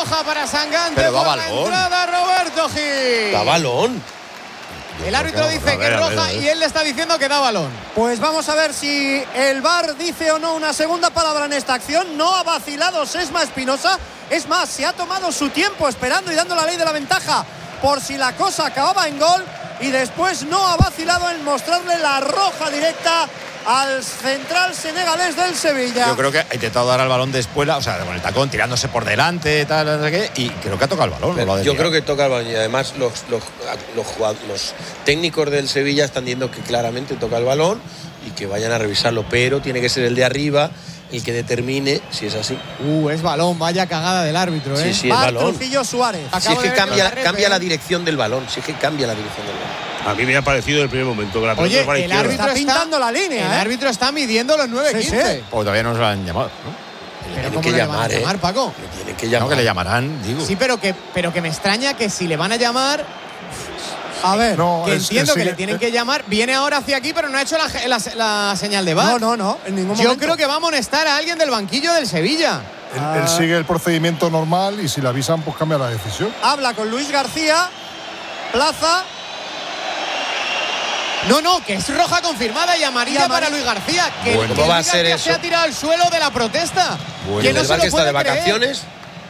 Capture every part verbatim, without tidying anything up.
roja para Sangante. Pero da por la balón. entrada, Roberto Gil. Da balón. El árbitro dice que es roja y él le está diciendo que da balón. Pues vamos a ver si el V A R dice o no una segunda palabra en esta acción. No ha vacilado Sesma Espinosa. Es más, se ha tomado su tiempo esperando y dando la ley de la ventaja por si la cosa acababa en gol. Y después no ha vacilado en mostrarle la roja directa al central senegalés del Sevilla. Yo creo que ha intentado dar al balón de espuela, o sea, con el tacón tirándose por delante, tal, no sé qué, y creo que ha tocado el balón. Pero lo ha yo desviado. creo que toca el balón y además los, los, los, jugadores, los técnicos del Sevilla están diciendo que claramente toca el balón y que vayan a revisarlo, pero tiene que ser el de arriba el que determine si es así. Uh, es balón, vaya cagada del árbitro, ¿eh? Sí, sí, es V A R balón. Trujillo Suárez. Si Acabo es de que ver cambia, la red, cambia ¿eh? la dirección del balón, si es que cambia la dirección del balón. A mí me ha parecido el primer momento que la pelota Oye, es para la el izquierda. árbitro Está está pintando la línea, El ¿eh? árbitro está midiendo los nueve Sí, quince. sí. Pues todavía no se lo han llamado, ¿no? Pero Tienen ¿cómo que no le van a llamar, ¿eh? llamar, Paco? Le tienen que No, llamar. que le llamarán, digo. Sí, pero que, pero que me extraña que si le van a llamar, A ver. No, que es- entiendo es- que sigue- le tienen que llamar, viene ahora hacia aquí, pero no ha hecho la, la, la señal de V A R. No, no, no, en ningún Yo momento. creo que va a amonestar a alguien del banquillo del Sevilla. Él, él sigue el procedimiento normal y si le avisan, pues cambia la decisión. Habla con Luis García. Plaza. No, no, que es roja confirmada y amarilla Y amarilla. para Luis García. Que, Bueno. que ¿Cómo va a Luis ser García eso? se ha tirado al suelo de la protesta. Bueno. que ¿El no del se Bar lo que está de puede creer. vacaciones?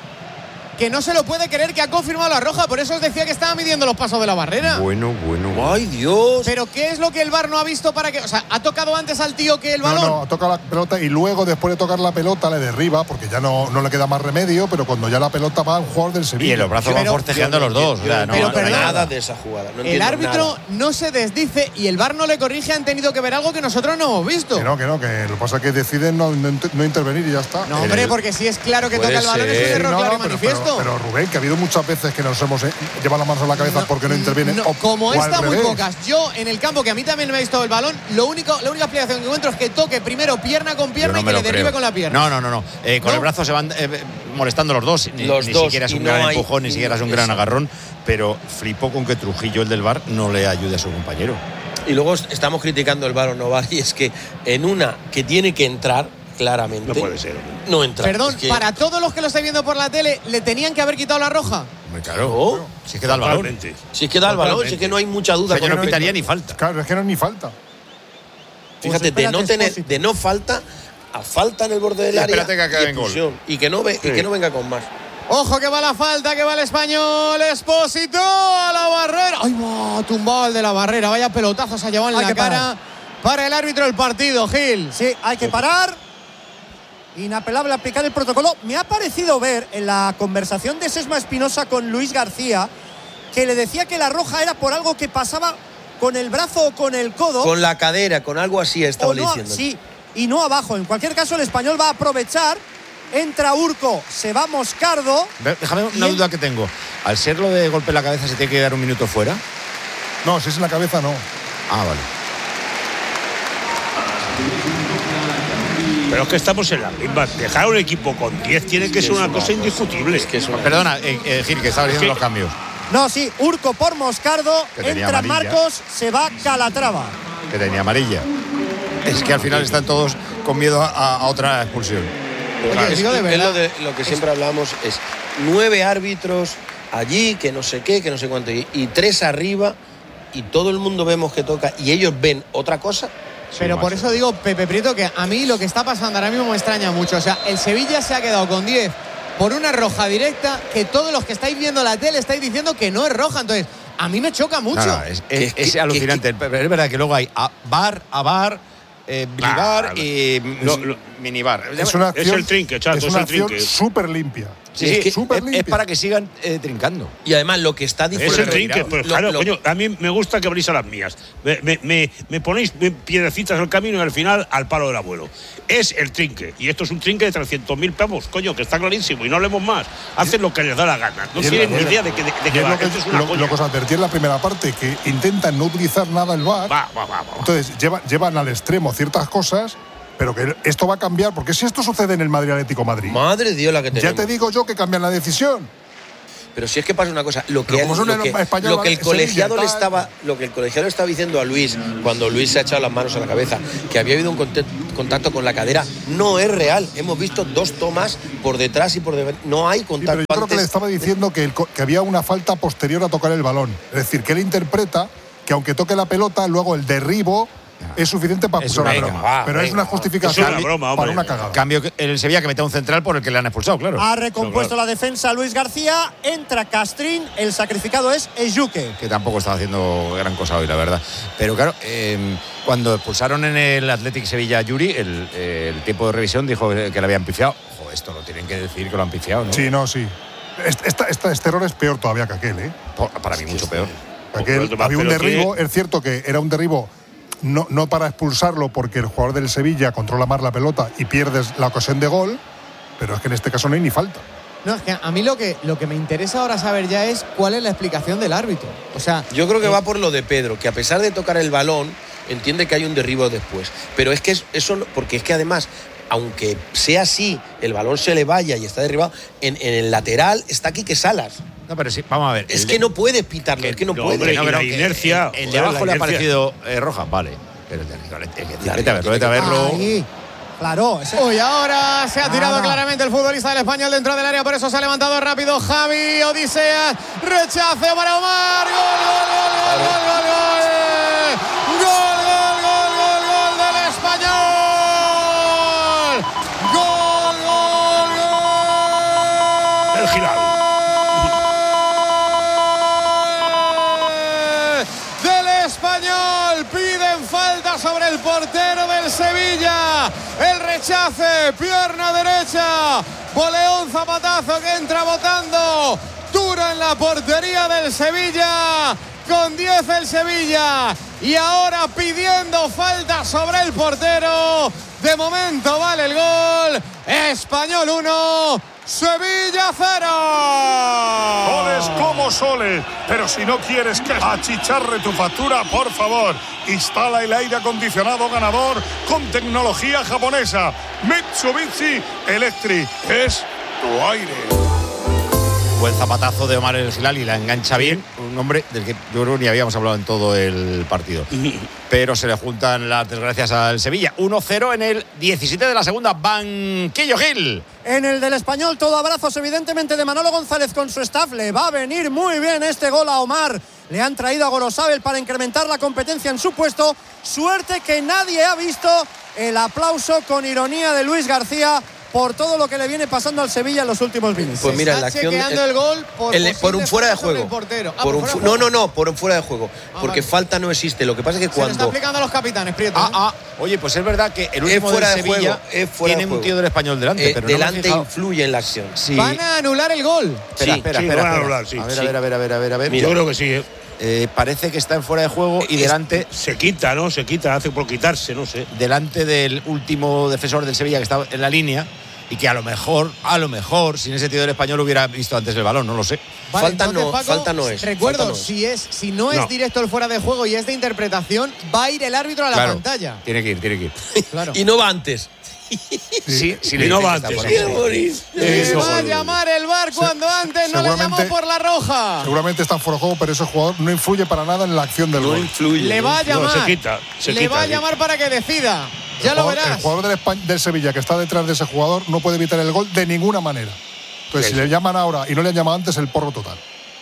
Que no se lo puede creer que ha confirmado la roja. Por eso os decía que estaba midiendo los pasos de la barrera. Bueno, bueno. ¡Ay, Dios! Pero ¿qué es lo que el V A R no ha visto para que...? O sea, ¿ha tocado antes al tío que el balón? No, no, toca la pelota y luego, después de tocar la pelota, le derriba porque ya no, no le queda más remedio, pero cuando ya la pelota va a un jugador del Sevilla. Y en los brazos van Pero- forcejeando los dos. O sea, no, pero no, perdón. nada de esa jugada. No El entiendo árbitro nada. no se desdice y el V A R no le corrige. Han tenido que ver algo que nosotros no hemos visto. Que no, que no, que lo que pasa es que deciden no, no, no intervenir y ya está. No, hombre, El- porque si es claro que Puede toca el balón, es un ser. error No, claro y no, pero, manifiesto. pero, pero, Rubén, que ha habido muchas veces que nos hemos eh, llevado las manos a la cabeza porque no intervienen. No, o- como o al esta, muy revés. pocas. Yo, en el campo, que a mí también me ha visto el balón, lo único, la única explicación que encuentro es que toque primero pierna con Yo pierna no y me que le lo derribe creo. con la pierna. No, no, no. no. Eh, con ¿No? el brazo se van eh, molestando los dos. Ni, Los ni dos, siquiera es y un no gran hay- empujón, ni y- siquiera es un gran exacto. agarrón. Pero flipó con que Trujillo, el del V A R, no le ayude a su compañero. Y luego estamos criticando el VAR o no VAR, y es que en una que tiene que entrar, claramente. No puede ser, hombre. No entra. Perdón, Es que- para todos los que lo estáis viendo por la tele, ¿le tenían que haber quitado la roja? Hombre, claro. No. Si es que da el balón. Totalmente. Si es que da el balón, si Totalmente. es que no hay mucha O duda. sea, yo con no el- pitaría ni falta. Claro, es que no es ni falta. Fíjate, de espérate, no tener, Expósito. de no falta a falta en el borde del Y área. espérate que acabe y en gol. expulsión. Y que no ve, y Sí. que no venga con más. Ojo que va la falta, que va el español. Expósito a la barrera. ¡Ay, va! Tumbado el de la barrera. Vaya pelotazo se ha llevado en Hay la que cara parar. para el árbitro del partido, Gil. Sí, hay que parar. Inapelable aplicar el protocolo. Me ha parecido ver en la conversación de Sesma Espinosa con Luis García que le decía que la roja era por algo que pasaba con el brazo o con el codo. Con la cadera, con algo así ha estado o no, diciendo. sí, y no abajo. En cualquier caso, el español va a aprovechar. Entra Urco, se va Moscardo. Ve, Déjame una Y él- duda que tengo. Al serlo de golpe en la cabeza, ¿se tiene que dar un minuto fuera? No, si es en la cabeza, no. Ah, vale. Pero es que estamos en la misma. Dejar a un equipo con diez tiene que ser una cosa indiscutible. Es que es una- Perdona, eh, eh, Gil, que estaba diciendo Sí. los cambios. No, sí, Urco por Moscardo. Que tenía Entra amarilla. Marcos, se va Calatrava. Que tenía amarilla. Es que al final están todos con miedo a, a otra expulsión. Oye, Es- digo de es verdad. lo, de, lo que siempre hablamos es nueve árbitros allí, que no sé qué, que no sé cuánto, y, y tres arriba, y todo el mundo vemos que toca, y ellos ven otra cosa. Pero Sí, por macho. eso digo, Pepe Prieto, que a mí lo que está pasando ahora mismo me extraña mucho. O sea, el Sevilla se ha quedado con diez por una roja directa que todos los que estáis viendo la tele estáis diciendo que no es roja. Entonces, a mí me choca mucho. No, no, es, Que- es- que- es que- alucinante. Pero es verdad que luego hay a bar, a bar, eh, bilibar Claro. y Lo- lo- minibar. Es una acción, el trinque, chato, es es una el acción trinque. súper limpia. Sí, Es sí, que es, súper es limpia. para que sigan eh, trincando. Y además lo que está diciendo. Es el Fuera trinque, retirado. pues Lo- claro, lo- coño, a mí me gusta que abrís a las mías. Me, me, me, me ponéis piedrecitas al camino y al final al palo del abuelo. Es el trinque. Y esto es un trinque de trescientos mil pavos, coño, que está clarísimo. Y no hablemos más. Hacen lo que les da la gana. No Y es tienen lo- ni idea de que, de, de Y que es va. lo que, Esto es una lo- coña. lo que os advertí en la primera parte, que intentan no utilizar nada el V A R. Va, va, va, va. Entonces llevan, llevan al extremo ciertas cosas, pero que esto va a cambiar, porque si esto sucede en el Madrid Atlético Madrid, Madre de Dios la que ya tenemos. te digo yo que cambian la decisión. Pero si es que pasa una cosa, lo que, Pero como él- son lo en que, español, lo que el Sevilla, colegiado le tal. estaba, lo que el colegiado le estaba diciendo a Luis cuando Luis se ha echado las manos a la cabeza, que había habido un conte- contacto con la cadera, no es real. Hemos visto dos tomas por detrás y por detrás. No hay Sí, contacto. pero yo creo que le antes. estaba diciendo que, el co- que había una falta posterior a tocar el balón. Es decir, que él interpreta que aunque toque la pelota, luego el derribo es suficiente para Es expulsar una a broma, Broma. va, Pero es venga, una justificación es una broma, hombre. para una cagada. Cambio que- en el Sevilla que mete a un central por el que le han expulsado, claro. Ha recompuesto Claro. la defensa Luis García, entra Castrín, el sacrificado es Ejuque. Que tampoco estaba haciendo gran cosa hoy, la verdad. Pero claro, eh, cuando expulsaron en el Athletic Sevilla a Yuri, el, el tiempo de revisión dijo que le habían pifiado. Ojo, esto lo tienen que decir que lo han pifiado, ¿no? Sí, no, sí. Este, esta- esta- este error es peor todavía que aquel, ¿eh? Por- Para mí, mucho peor. Aquel, Pero- había un pero derribo, que- es cierto que era un derribo no, no para expulsarlo porque el jugador del Sevilla controla más la pelota y pierdes la ocasión de gol, pero es que en este caso no hay ni falta. No, es que a mí lo que, lo que me interesa ahora saber ya es cuál es la explicación del árbitro. O sea, Yo creo que eh, va por lo de Pedro, que a pesar de tocar el balón, entiende que hay un derribo después. Pero es que es- eso, no- porque es que además, aunque sea así, el balón se le vaya y está derribado, en, en el lateral está Quique Salas. No, pero sí, vamos a ver. Es el que de- no puedes pitarlo, es que no no, puede. hombre, no, y pero la que inercia, El, el joder, de abajo la le ha inercia. parecido eh, roja, vale. Pero el de arriba, el que- La vete a verlo, vete a verlo. Ahí. Claro, ese- Uy, ahora se ha tirado Nada. claramente el futbolista del Español dentro del área, por eso se ha levantado rápido Javi Odisea. Rechace para Omar. Gol, gol, gol, gol, gol, gol, gol. Gol, gol, gol, gol, gol del Español. Gol, gol, gol. El Giral. Del Español, piden falta sobre el portero del Sevilla. El rechace, pierna derecha, voleón zapatazo que entra botando duro en la portería del Sevilla. Con diez el Sevilla y ahora pidiendo falta sobre el portero. De momento vale el gol. Español uno, Sevilla cero. Soles como soles, pero si no quieres que achicharre tu factura, por favor, instala el aire acondicionado ganador con tecnología japonesa. Mitsubishi Electric es tu aire. Buen zapatazo de Omar El Gilal y la engancha bien. Un hombre del que yo creo que ni habíamos hablado en todo el partido. Pero se le juntan las desgracias al Sevilla. uno cero en el diecisiete de la segunda. Banquillo Gil. En el del Español, todo abrazos evidentemente de Manolo González con su staff. Le va a venir muy bien este gol a Omar. Le han traído a Gorosabel para incrementar la competencia en su puesto. Suerte que nadie ha visto el aplauso con ironía de Luis García por todo lo que le viene pasando al Sevilla en los últimos minutos. Pues mira, Está la acción chequeando el gol por, el- por un posible fuera de falta sobre juego. el portero. Ah, Por un fuera fu- de no, juego. no, no, por un fuera de juego. Ah, porque vale. falta no existe. Lo que pasa es que Se lo está cuando explicando a los capitanes, Prieto. Ah, ¿eh? ah. Oye, pues es verdad que el es último fuera del de Sevilla juego, es fuera tiene de un juego. tío del Español delante, Eh, pero no me he delante fijado. influye en la acción. Sí. Van a anular el gol. Espera, Sí, espera, sí, espera. lo van a espera. anular, sí, a ver, sí. a ver, a ver, a ver, a ver, a ver. Yo creo que sí, ¿eh? Eh, parece que está en fuera de juego y Es- delante, Se quita, ¿no? Se quita, hace por quitarse, no sé. delante del último defensor del Sevilla que está en la línea y que a lo mejor, a lo mejor, sin ese tío del Español hubiera visto antes el balón, no lo sé. Falta entonces, no, Paco, falta no es, Recuerdo, falta no es. si es si no es No. directo el fuera de juego y es de interpretación, va a ir el árbitro a la Claro, pantalla. Tiene que ir, tiene que ir. Claro. Y no va antes. Sí, sí, Y no va está antes, por sí. ahí. morir. Le Eso, va a joder. llamar el V A R cuando antes no le llamó seguramente- por la roja. Seguramente está fuera de juego, pero ese jugador no influye para nada en la acción del No gol. influye. Le va a No, llamar. se quita, se le quita, va a sí. llamar para que decida. Ya el lo jugador, verás. El jugador del, Espa- del Sevilla que está detrás de ese jugador no puede evitar el gol de ninguna manera. Entonces, Sí, si sí. le llaman ahora y no le han llamado antes, el porro total.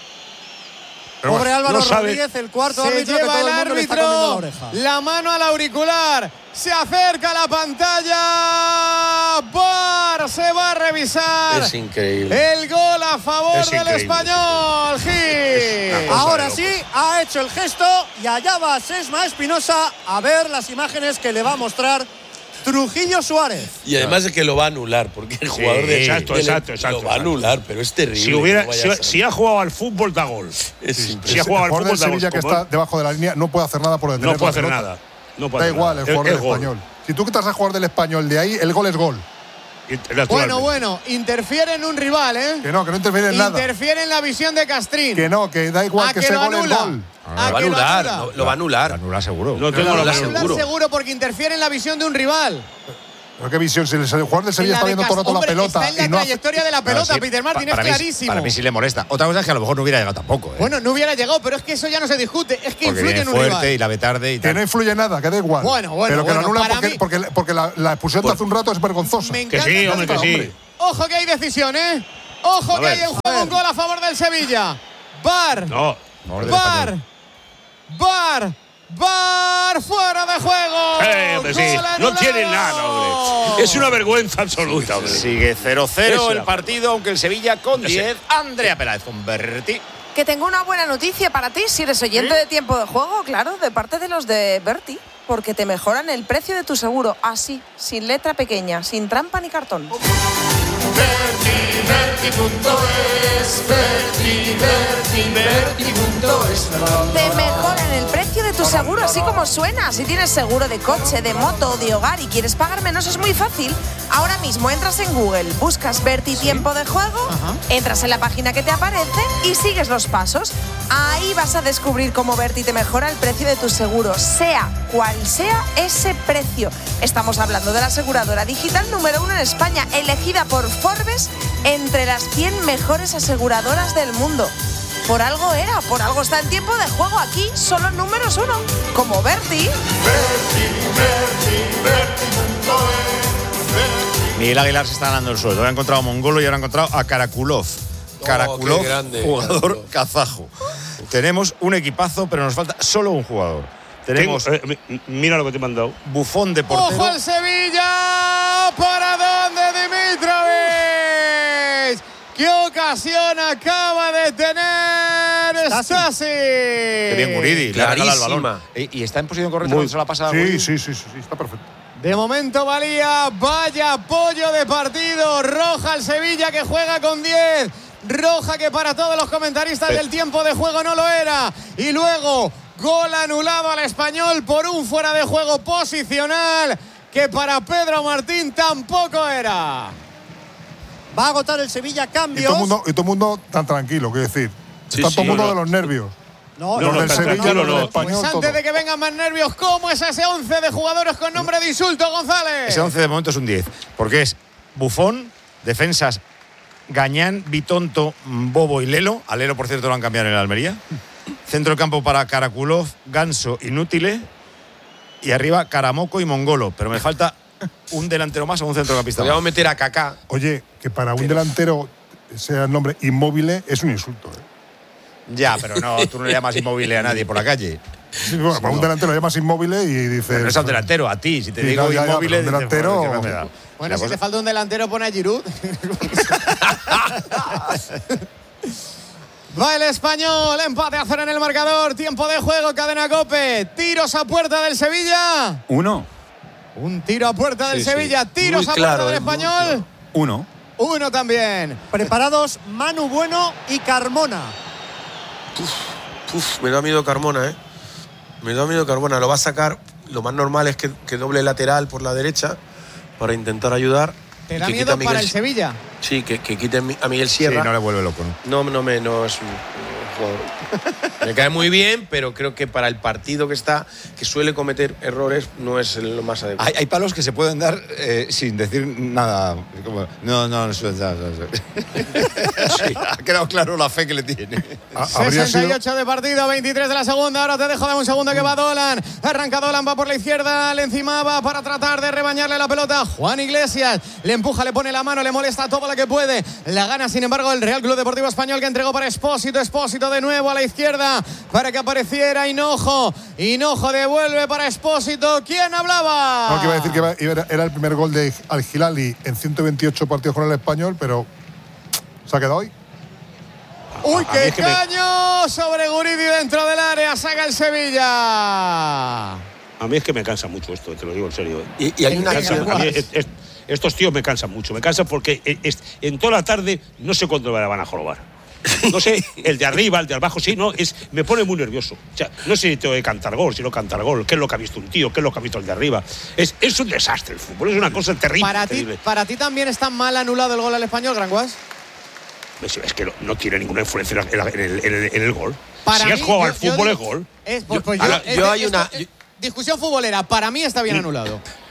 Pero Pobre bueno, Álvaro no sabe- Rodríguez, el cuarto Se árbitro que lleva todo el el mundo le está comiendo la árbitro oreja. la mano al auricular. Se acerca a la pantalla. V A R se va a revisar. Es increíble. El gol a favor Es del increíble. Español. Gil. cosa Ahora de sí, locos. ha hecho el gesto y allá va Sesma Espinosa a ver las imágenes que le va a mostrar Trujillo Suárez. Y además es que lo va a anular, porque el jugador de exacto, del- exacto, exacto, lo va a exacto. anular, pero es terrible. Si, hubiera, no vaya si, a ser. si ha jugado al fútbol, da gol. Es Si impresionante. ha jugado al el jugador fútbol, del da Sevilla gol. que Como está debajo de la línea no puede hacer nada por detener No puede la hacer pelota. nada. No puede Da hacer igual nada. el jugador Es- del es gol. Español. Si tú quitas al jugador del Español de ahí, el gol es gol. Y- Bueno, naturalmente. bueno, interfiere en un rival, ¿eh? Que no, que no interfiere en nada. Interfiere en la visión de Castrín. Que no, que da igual A que que ese lo gol es anula. gol. A Lo va a que lo anular, anula. no, lo va a anular. Anula seguro. No tengo Lo la anula menor Anular seguro. seguro porque interfiere en la visión de un rival. Pero qué visión, si el jugador del Sevilla está viendo todo el rato la pelota. Está en la y no trayectoria de la pelota, Claro, sí, Peter Martin, para es mí- clarísimo. Para mí sí le molesta. Otra cosa es que a lo mejor no hubiera llegado tampoco. ¿eh? Bueno, no hubiera llegado, pero es que eso ya no se discute. Es que Porque influye viene en un fuerte rival. y la ve tarde y Que no tal. influye nada, que da igual. Bueno, bueno, Pero que bueno, lo anulan para porque, mí- porque, porque la, la expulsión de hace un rato es vergonzosa. Me Que encanta sí, esta hombre, que situación. sí. Ojo que hay decisión, ¿eh? Ojo A que ver. hay en juego un gol a favor del Sevilla. Bar. No. Favor del Bar. Español. Bar. Bar. Fuera de juego. Eh, hombre, sí. Gol No anulado. tienen nada, hombre. Es una vergüenza absoluta, hombre. Sigue cero cero Eso el era. partido, aunque el Sevilla con Ese. diez. Andrea Peláez con Berti. Que tengo una buena noticia para ti si eres oyente de Tiempo de Juego, claro, de parte de los de Berti, porque te mejoran el precio de tu seguro, así, sin letra pequeña, sin trampa ni cartón. Te mejoran el precio de tu seguro, así como suena. Si tienes seguro de coche, de moto o de hogar y quieres pagar menos, es muy fácil. Ahora mismo entras en Google, buscas Berti Tiempo de Juego, entras en la página que te aparece y sigues los pasos. Ahí vas a descubrir cómo Berti te mejora el precio de tu seguro, sea cual sea ese precio. Estamos hablando de la aseguradora digital número uno en España, elegida por Forbes entre las cien mejores aseguradoras del mundo. Por algo era, por algo está en Tiempo de Juego aquí, solo números uno, como Berti. Miguel Aguilar se está ganando el sueldo. Ha encontrado a Mongolo y ahora ha encontrado a Karakulov. Karakulov, qué grande, jugador Karakulov. kazajo. Tenemos un equipazo, pero nos falta solo un jugador. Tengo, Tenemos eh, mi- mira lo que te he mandado. Bufón de portero. ¡Ojo al Sevilla! ¿Para dónde Dimitrovic? ¿Qué ocasión acaba de tener Stasi? Qué bien Guridi, le ha regalado el balón. Clarísima. Y, y está en posición correcta Muy- cuando se la pasa a Sí, Guridi. sí, sí, sí, sí, está perfecto. De momento valía, vaya apoyo de partido. Roja al Sevilla que juega con diez. Roja que para todos los comentaristas del Tiempo de Juego no lo era. Y luego gol anulado al Español por un fuera de juego posicional que para Pedro Martín tampoco era. Va a agotar el Sevilla Y cambios. todo el mundo, y todo el mundo tan tranquilo, quiero decir. Sí, está sí, todo el mundo no, de no. los nervios. No, No, los no, del tan Sevilla, tranquilo los del no. Español, Pues todo. antes de que vengan más nervios, ¿cómo es ese once de jugadores con nombre de insulto, González? Ese once de momento es un diez. Porque es Bufón, defensas Gañán, Bitonto, Bobo y Lelo. A Lelo, por cierto, lo han cambiado en el Almería. Centro del campo para Karakulov, Ganso, Inútile. Y arriba Karamoco y Mongolo. Pero me falta un delantero más o un centrocampista Podríamos más. meter a Kaká. Oye, que para un delantero sea el nombre Inmóvil es un insulto. ¿eh? Ya, pero no, tú no le llamas inmóvil a nadie por la calle. Sí, bueno, para un delantero le llamas Inmóvil y dices. Pero no es a un delantero, a ti. Si te Sí, digo no, ya, ya, inmóvil, pero un dices, delantero- "Joder, qué enfermedad". Bueno, La si cosa- te falta un delantero, pone a Giroud. Va el Español, empate a cero en el marcador, tiempo de juego, cadena COPE, tiros a puerta del Sevilla. Uno. Un tiro a puerta del Sí, sí. Sevilla, tiros Muy a claro, puerta del eh, muy Español. claro. Uno. Uno también. Preparados Manu Bueno y Carmona. Uf, me da miedo Carmona, ¿eh? Me da miedo Carmona. Lo va a sacar. Lo más normal es que, que doble lateral por la derecha para intentar ayudar. ¿Te Y da que quite miedo a Miguel para el Si- Sevilla? Sí, que, que quite a Miguel Sí, Sierra. no le vuelve loco, ¿no? No, no, me, no es un, un jugador. Me cae muy bien, pero creo que para el partido que está, que suele cometer errores, no es lo más adecuado. Hay, hay palos que se pueden dar eh, sin decir nada. Como, no, no, no, no, no, no. Sí, ha quedado claro la fe que le tiene. A- habría sesenta y sido. ocho de partido, veintitrés de la segunda. Ahora te dejo de un segundo que va Dolan. Arranca Dolan, va por la izquierda, le encimaba para tratar de rebañarle la pelota. Juan Iglesias le empuja, le pone la mano, le molesta todo lo que puede. La gana, sin embargo, el Real Club Deportivo Español, que entregó para Expósito. Expósito de nuevo a la izquierda para que apareciera Hinojo. Hinojo devuelve para Expósito. ¿Quién hablaba? No, que iba a decir que iba- era, era el primer gol de Al Hilali en ciento veintiocho partidos con el Español, pero se ha quedado hoy. ¡Uy, A mí qué es que me- caño! Sobre Guridi dentro del área. Saca el Sevilla. A mí es que me cansa mucho esto, te lo digo en serio. ¿eh? Y, y hay una Me cansa- acción. a mí es- es- estos tíos me cansan mucho, me cansan porque es- es- en toda la tarde no sé cuándo me la van a jorobar. No sé, el de arriba, el de abajo, sí, no, es, me pone muy nervioso. O sea, no sé si tengo que cantar gol, si no cantar gol, qué es lo que ha visto un tío, qué es lo que ha visto el de arriba. Es, es un desastre el fútbol, es una cosa terrible. Para ti, terrible. para ti también está mal anulado el gol al Español, Granguas. Es, es que no, no tiene ninguna influencia en el, en el- en el- en el gol. Para si has mí, jugado yo- al yo fútbol digo- es gol. Es, pues, Yo- pues yo, ahora, es yo de- hay esto- una- es- discusión futbolera. Para mí está bien anulado.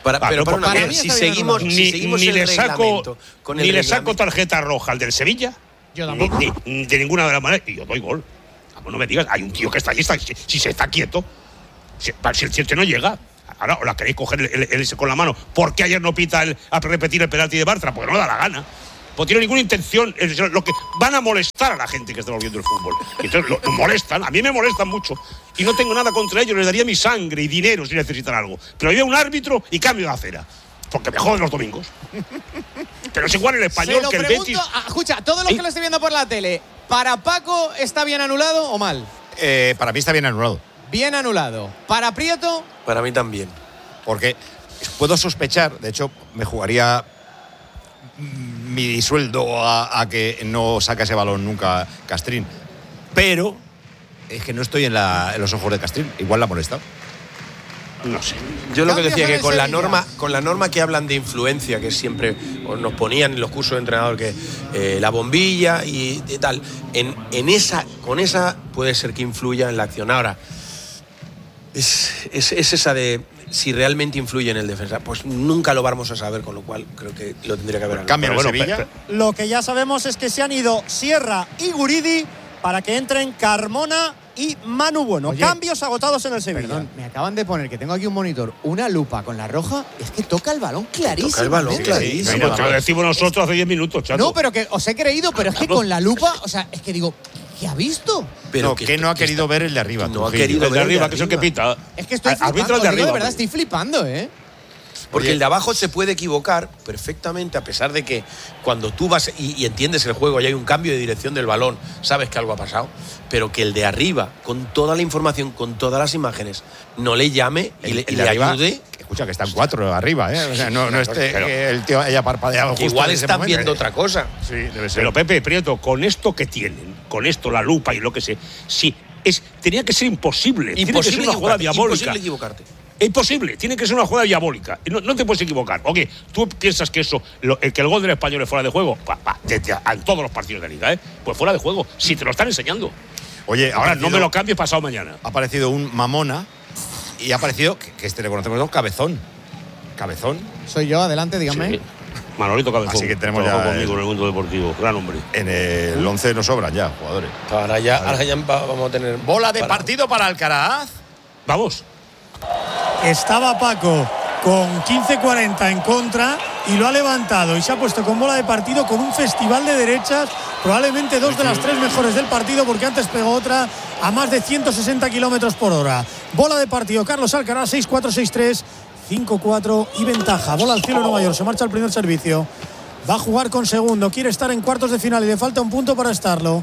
Para, Va, pero pero para una para cosa, mí si está bien seguimos, anulado. si Ni, seguimos ni el le saco, reglamento, con el ni le saco reglamento- tarjeta roja al del Sevilla. Yo Ni, tampoco. ni- ni de ninguna de las maneras. Y yo doy gol. Vamos, no me digas, hay un tío que está allí, está, si, si se está quieto, si, si, si el tío no llega. Ahora, ¿o la queréis coger el, el- el ese con la mano? ¿Por qué ayer no pita el, a repetir el penalti de Bartra? Porque no le da la gana. No tiene ninguna intención. Es lo que van a molestar a la gente que está volviendo el fútbol. Y entonces lo, lo molestan. A mí me molestan mucho. Y no tengo nada contra ellos. Les daría mi sangre y dinero si necesitan algo. Pero yo un árbitro y cambio de acera. Porque me joden los domingos. Pero es igual el Se español lo que el pregunto, Betis. a- escucha, todos los ¿Eh? que lo estoy viendo por la tele, ¿para Paco está bien anulado o mal? Eh, para mí está bien anulado. Bien anulado. ¿Para Prieto? Para mí también. Porque puedo sospechar, de hecho, me jugaría mi sueldo a, a que no saque ese balón nunca Castrín. Pero es que no estoy en, la, en los ojos de Castrín. Igual la ha molestado. No sé. Yo lo que Cambios decía en que el con la Sevilla. norma, con la norma que hablan de influencia, que siempre nos ponían en los cursos de entrenador que eh, la bombilla y, y tal, en, en esa, con esa puede ser que influya en la acción. Ahora, es, es, es esa de si realmente influye en el defensa, pues nunca lo vamos a saber, con lo cual creo que lo tendría que haber hablado. Cambio en el Pero bueno, Sevilla. pe- Lo que ya sabemos es que se han ido Sierra y Guridi para que entren Carmona y Manu Bueno. Oye, Cambios agotados en el Sevilla. Perdón, me acaban de poner que tengo aquí un monitor, una lupa con la roja, es que toca el balón clarísimo. Toca el balón Sí, clarísimo. sí, Bueno, te lo decimos nosotros hace diez minutos, chato. No, pero que os he creído, pero es que con la lupa, o sea, es que digo, ¿qué ha visto? Pero que, no ha querido está- ver el de arriba. no ha Trujillo. querido El de ver arriba, que es el que arriba. pita. Es que estoy Arbitra flipando, el de os digo arriba. de verdad, estoy flipando, ¿eh? Porque Oye, el de abajo se puede equivocar perfectamente, a pesar de que cuando tú vas y, y entiendes el juego y hay un cambio de dirección del balón, sabes que algo ha pasado, pero que el de arriba, con toda la información, con todas las imágenes, no le llame y el, le, y el de le arriba, ayude. escucha, que están cuatro arriba, ¿eh? O sea, no, no este, Pero- que el tío haya parpadeado Que justo igual en ese están momento. viendo otra cosa. Sí, debe ser. Pero Pepe Prieto, con esto que tienen, con esto la lupa y lo que sé, sí, es, tenía que ser imposible. Tiene que ser Imposible una jugada equivocarte. diabólica. Imposible equivocarte. Es imposible, tiene que ser una jugada diabólica. No, no te puedes equivocar. ¿O qué? ¿Tú piensas que eso, lo, el que el gol del español es fuera de juego? Pa, pa, te- te- en todos los partidos de liga, ¿eh? Pues fuera de juego. Si te lo están enseñando. Oye, ha Ahora no aparecido- me lo cambies pasado mañana. Ha aparecido un Mamona y ha aparecido, que, que este le conocemos todos, Cabezón. Cabezón Soy yo, adelante, dígame. Sí. Manolito Cabezón. Así que tenemos trabajó ya conmigo el- en el mundo deportivo. Gran hombre. en el once nos sobran ya jugadores. Ahora ya, ahora ya va- vamos a tener. Bola de para- partido para Alcaraz. Vamos. Estaba Paco con quince cuarenta en contra y lo ha levantado y se ha puesto con bola de partido con un festival de derechas, probablemente dos de las tres mejores del partido, porque antes pegó otra a más de ciento sesenta kilómetros por hora. Bola de partido, Carlos Alcaraz, seis cuatro, seis tres, cinco cuatro y ventaja. Bola al cielo Nueva York, se marcha al primer servicio. Va a jugar con segundo, quiere estar en cuartos de final y le falta un punto para estarlo.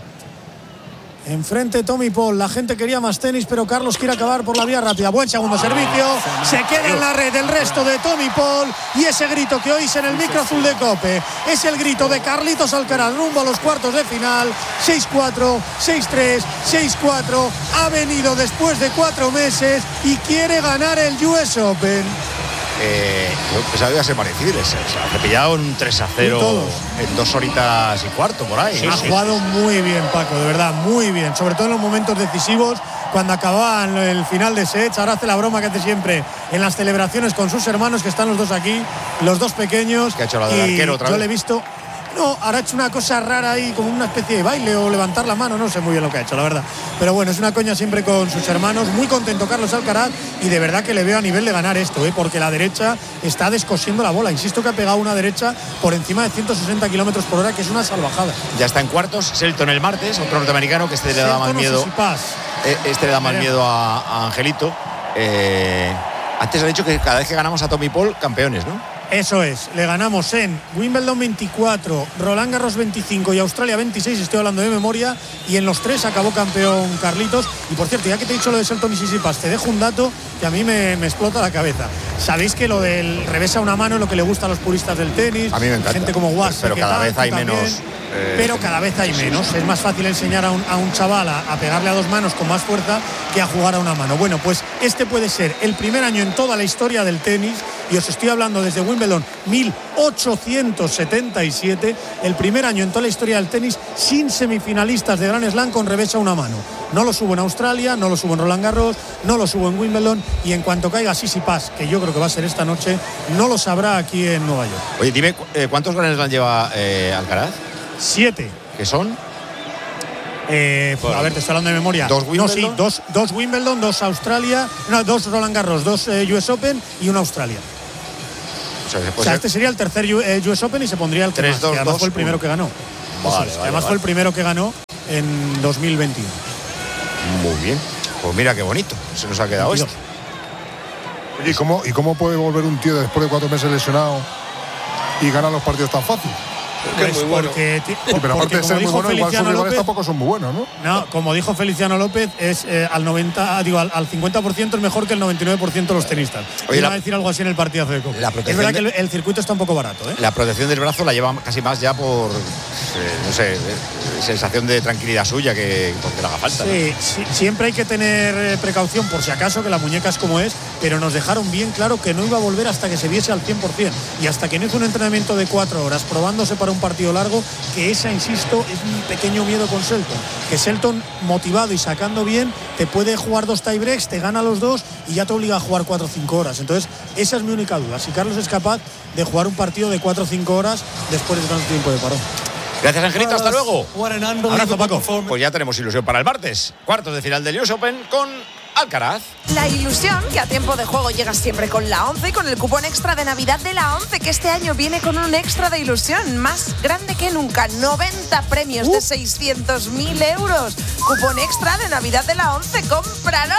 Enfrente Tommy Paul, la gente quería más tenis, pero Carlos quiere acabar por la vía rápida. Buen segundo servicio, se queda en la red el resto de Tommy Paul y ese grito que oís en el micro azul de COPE es el grito de Carlitos Alcaraz rumbo a los cuartos de final. Seis cuatro, seis tres, seis cuatro, ha venido después de cuatro meses y quiere ganar el U S Open. Eh, yo pensaba que iba a ser parecido. Se, se ha cepillado en un tres a cero Y todos. en dos horitas y cuarto, por ahí. Ha jugado muy bien, Paco, de verdad, muy bien. Sobre todo en los momentos decisivos, cuando acababan el final de sets. Ahora hace la broma que hace siempre en las celebraciones con sus hermanos, que están los dos aquí, los dos pequeños. ¿Qué ha hecho la del Y arquero otra yo vez? le he visto. No, ahora ha hecho una cosa rara ahí, como una especie de baile o levantar la mano, no sé muy bien lo que ha hecho, la verdad. Pero bueno, es una coña siempre con sus hermanos. Muy contento Carlos Alcaraz y de verdad que le veo a nivel de ganar esto, ¿eh? Porque la derecha está descosiendo la bola. Insisto que ha pegado una derecha por encima de ciento sesenta kilómetros por hora, que es una salvajada. Ya está en cuartos. Selton el martes, otro norteamericano que este le da más Selton o miedo. Tsitsipas. Eh, Este le da más Veremos. miedo a, a Angelito. Eh, antes ha dicho que cada vez que ganamos a Tommy Paul, campeones, ¿no? Eso es, le ganamos en Wimbledon veinticuatro, Roland Garros veinticinco y Australia veintiséis, estoy hablando de memoria, y en los tres acabó campeón Carlitos. Y por cierto, ya que te he dicho lo de Selton y Tsitsipas, te dejo un dato que a mí me, me explota la cabeza. Sabéis que lo del revés a una mano es lo que le gusta a los puristas del tenis, A mí me encanta. gente como Guas, Pero cada vez hay menos, eh, pero cada vez hay menos. Es más fácil enseñar a un, a un chaval a, a pegarle a dos manos con más fuerza que a jugar a una mano. Bueno, pues este puede ser el primer año en toda la historia del tenis y os estoy hablando desde Wimbledon mil ochocientos setenta y siete, el primer año en toda la historia del tenis sin semifinalistas de Grand Slam con revés a una mano. No lo subo en Australia, no lo subo en Roland Garros, no lo subo en Wimbledon, y en cuanto caiga Tsitsipas, que yo creo que va a ser esta noche, no lo sabrá aquí en Nueva York. Oye, dime, eh, ¿cuántos Grand Slam lleva eh, Alcaraz? Siete. ¿Qué son? Eh, bueno, a ver, te estoy hablando de memoria. ¿Dos Wimbledon? No, sí, dos, dos Wimbledon, dos Australia, no, dos Roland Garros, dos eh, U S Open y una Australia. O sea, o sea este sería el tercer U S Open y se pondría el que, tres, más, dos, que además dos, fue el primero uno. que ganó. Vale, es, vale, además vale. fue el primero que ganó en dos mil veintiuno. Muy bien. Pues mira qué bonito. Se nos ha quedado veintidós. esto. Oye, ¿y cómo, ¿y cómo puede volver un tío después de cuatro meses lesionado y ganar los partidos tan fácil? Que es muy bueno. Porque, Sí, pero aparte de ser muy bueno, igual sus rivales tampoco son muy buenos, ¿no? No, como dijo Feliciano López, es eh, al noventa, digo, al, al cincuenta por ciento es mejor que el noventa y nueve por ciento de los tenistas. Oye, Iba la- a decir algo así en el partidazo de Copa. la Es protección verdad de- que el, el circuito está un poco barato, ¿eh? La protección del brazo la lleva casi más ya por, eh, no sé, eh, sensación de tranquilidad suya que porque le haga falta. ¿no? Sí, sí, siempre hay que tener eh, precaución por si acaso, que la muñeca es como es, pero nos dejaron bien claro que no iba a volver hasta que se viese al cien por ciento. Y hasta que no hizo un entrenamiento de cuatro horas probándose para un partido largo, que esa, insisto, es mi pequeño miedo con Shelton. Que Shelton, motivado y sacando bien, te puede jugar dos tiebreaks, te gana los dos y ya te obliga a jugar cuatro o cinco horas. Entonces, esa es mi única duda. Si Carlos es capaz de jugar un partido de cuatro o cinco horas después de tanto tiempo de parón. Gracias, Angelito. Hasta luego. Abrazo, Paco. Pues ya tenemos ilusión para el martes. Cuartos de final del U S Open con Alcaraz. La ilusión, que a tiempo de juego llega siempre con la ONCE y con el cupón extra de Navidad de la ONCE, que este año viene con un extra de ilusión más grande que nunca. noventa premios de seiscientos mil euros. Cupón extra de Navidad de la ONCE. ¡Cómpralo!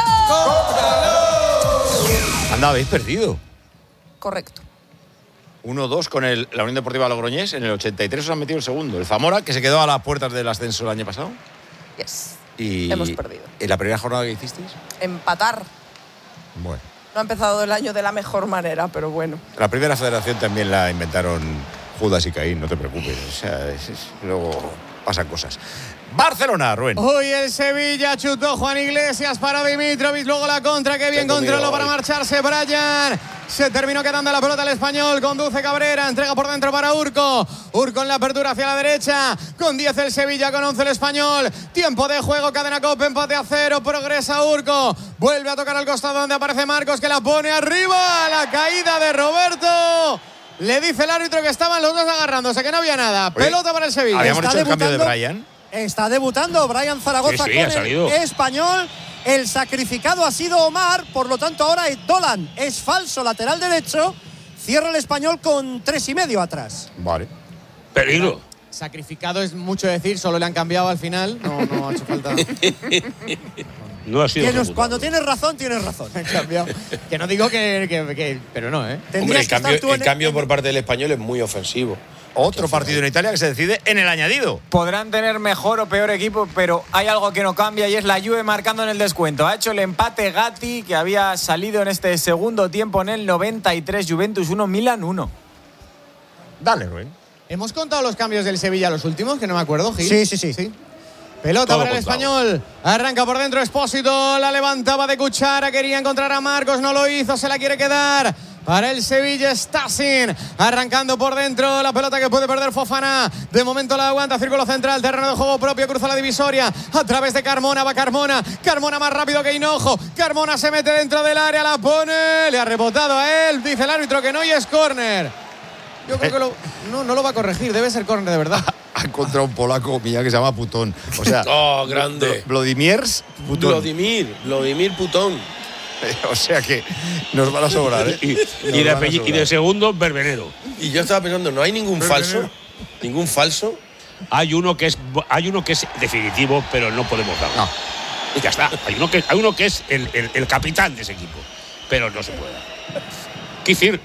Anda, habéis perdido. Correcto. uno dos con el, la Unión Deportiva Logroñés. En el ochenta y tres os han metido el segundo. El Zamora, que se quedó a las puertas del ascenso el año pasado. Yes. Y Hemos perdido. ¿En la primera jornada que hicisteis? Empatar. Bueno. No ha empezado el año de la mejor manera, pero bueno. La primera federación también la inventaron Judas y Caín, no te preocupes. O sea, es- es- luego pasan cosas. Barcelona, Rubén. Hoy el Sevilla chutó Juan Iglesias para Dimitrovic, luego la contra, que bien Tengo controló miedo para hoy. marcharse Brian. Se terminó quedando la pelota el español, conduce Cabrera, entrega por dentro para Urco. Urco en la apertura hacia la derecha, con diez el Sevilla, con once el español. Tiempo de juego, cadena Cope, empate a cero, progresa Urco. Vuelve a tocar al costado donde aparece Marcos, que la pone arriba, la caída de Roberto. Le dice el árbitro que estaban los dos agarrándose, que no había nada. Oye, Pelota para el Sevilla. Habíamos Está hecho el cambio de debutando. Brian. Está debutando Brian Zaragoza Sí, sí, ha con salido. el español. El sacrificado ha sido Omar, por lo tanto ahora es Dolan. Es falso, lateral derecho. Cierra el español con tres y medio atrás. Vale. Peligro. Sacrificado es mucho decir, solo le han cambiado al final. No, no ha hecho falta. No ha sido. Tienes- ejecutado. cuando tienes razón, tienes razón. Han cambiado. Que no digo que, que- que- pero no, ¿eh? Hombre, Tendrías el que estar cambio, tú en el cambio en- por parte del español es muy ofensivo. Otro partido en Italia que se decide en el añadido. Podrán tener mejor o peor equipo, pero hay algo que no cambia y es la Juve marcando en el descuento. Ha hecho el empate Gatti, que había salido en este segundo tiempo en el noventa y tres. Juventus uno, Milan uno. Dale, Rubén. Hemos contado los cambios del Sevilla, los últimos, que no me acuerdo, Gil. Sí, sí, sí. Pelota Todo para el contado. español. Arranca por dentro Espósito. La levantaba de cuchara. Quería encontrar a Marcos. No lo hizo. Se la quiere quedar. Para el Sevilla, Stasin. Arrancando por dentro. La pelota que puede perder Fofana. De momento la aguanta. Círculo central. Terreno de juego propio. Cruza la divisoria. A través de Carmona. Va Carmona. Carmona más rápido que Hinojo. Carmona se mete dentro del área. La pone. Le ha rebotado a él. Dice el árbitro que no y es córner. Yo creo que lo, no, no lo va a corregir. Debe ser córner de verdad. Ha encontrado un polaco mía que se llama Putón. O sea, Oh, grande. Vladimirs Putón. Vladimir, Vladimir Putón. O sea que nos van a sobrar, ¿eh? Y, Nos y de, van a apellido- y sobrar. de segundo, Verbenero. Y yo estaba pensando, ¿no hay ningún falso? ¿Ningún falso? Hay uno que es hay uno que es definitivo, pero no podemos darlo. No. Ya está. Hay uno que, hay uno que es el, el- el capitán de ese equipo, pero no se puede dar. ¿Qué decir?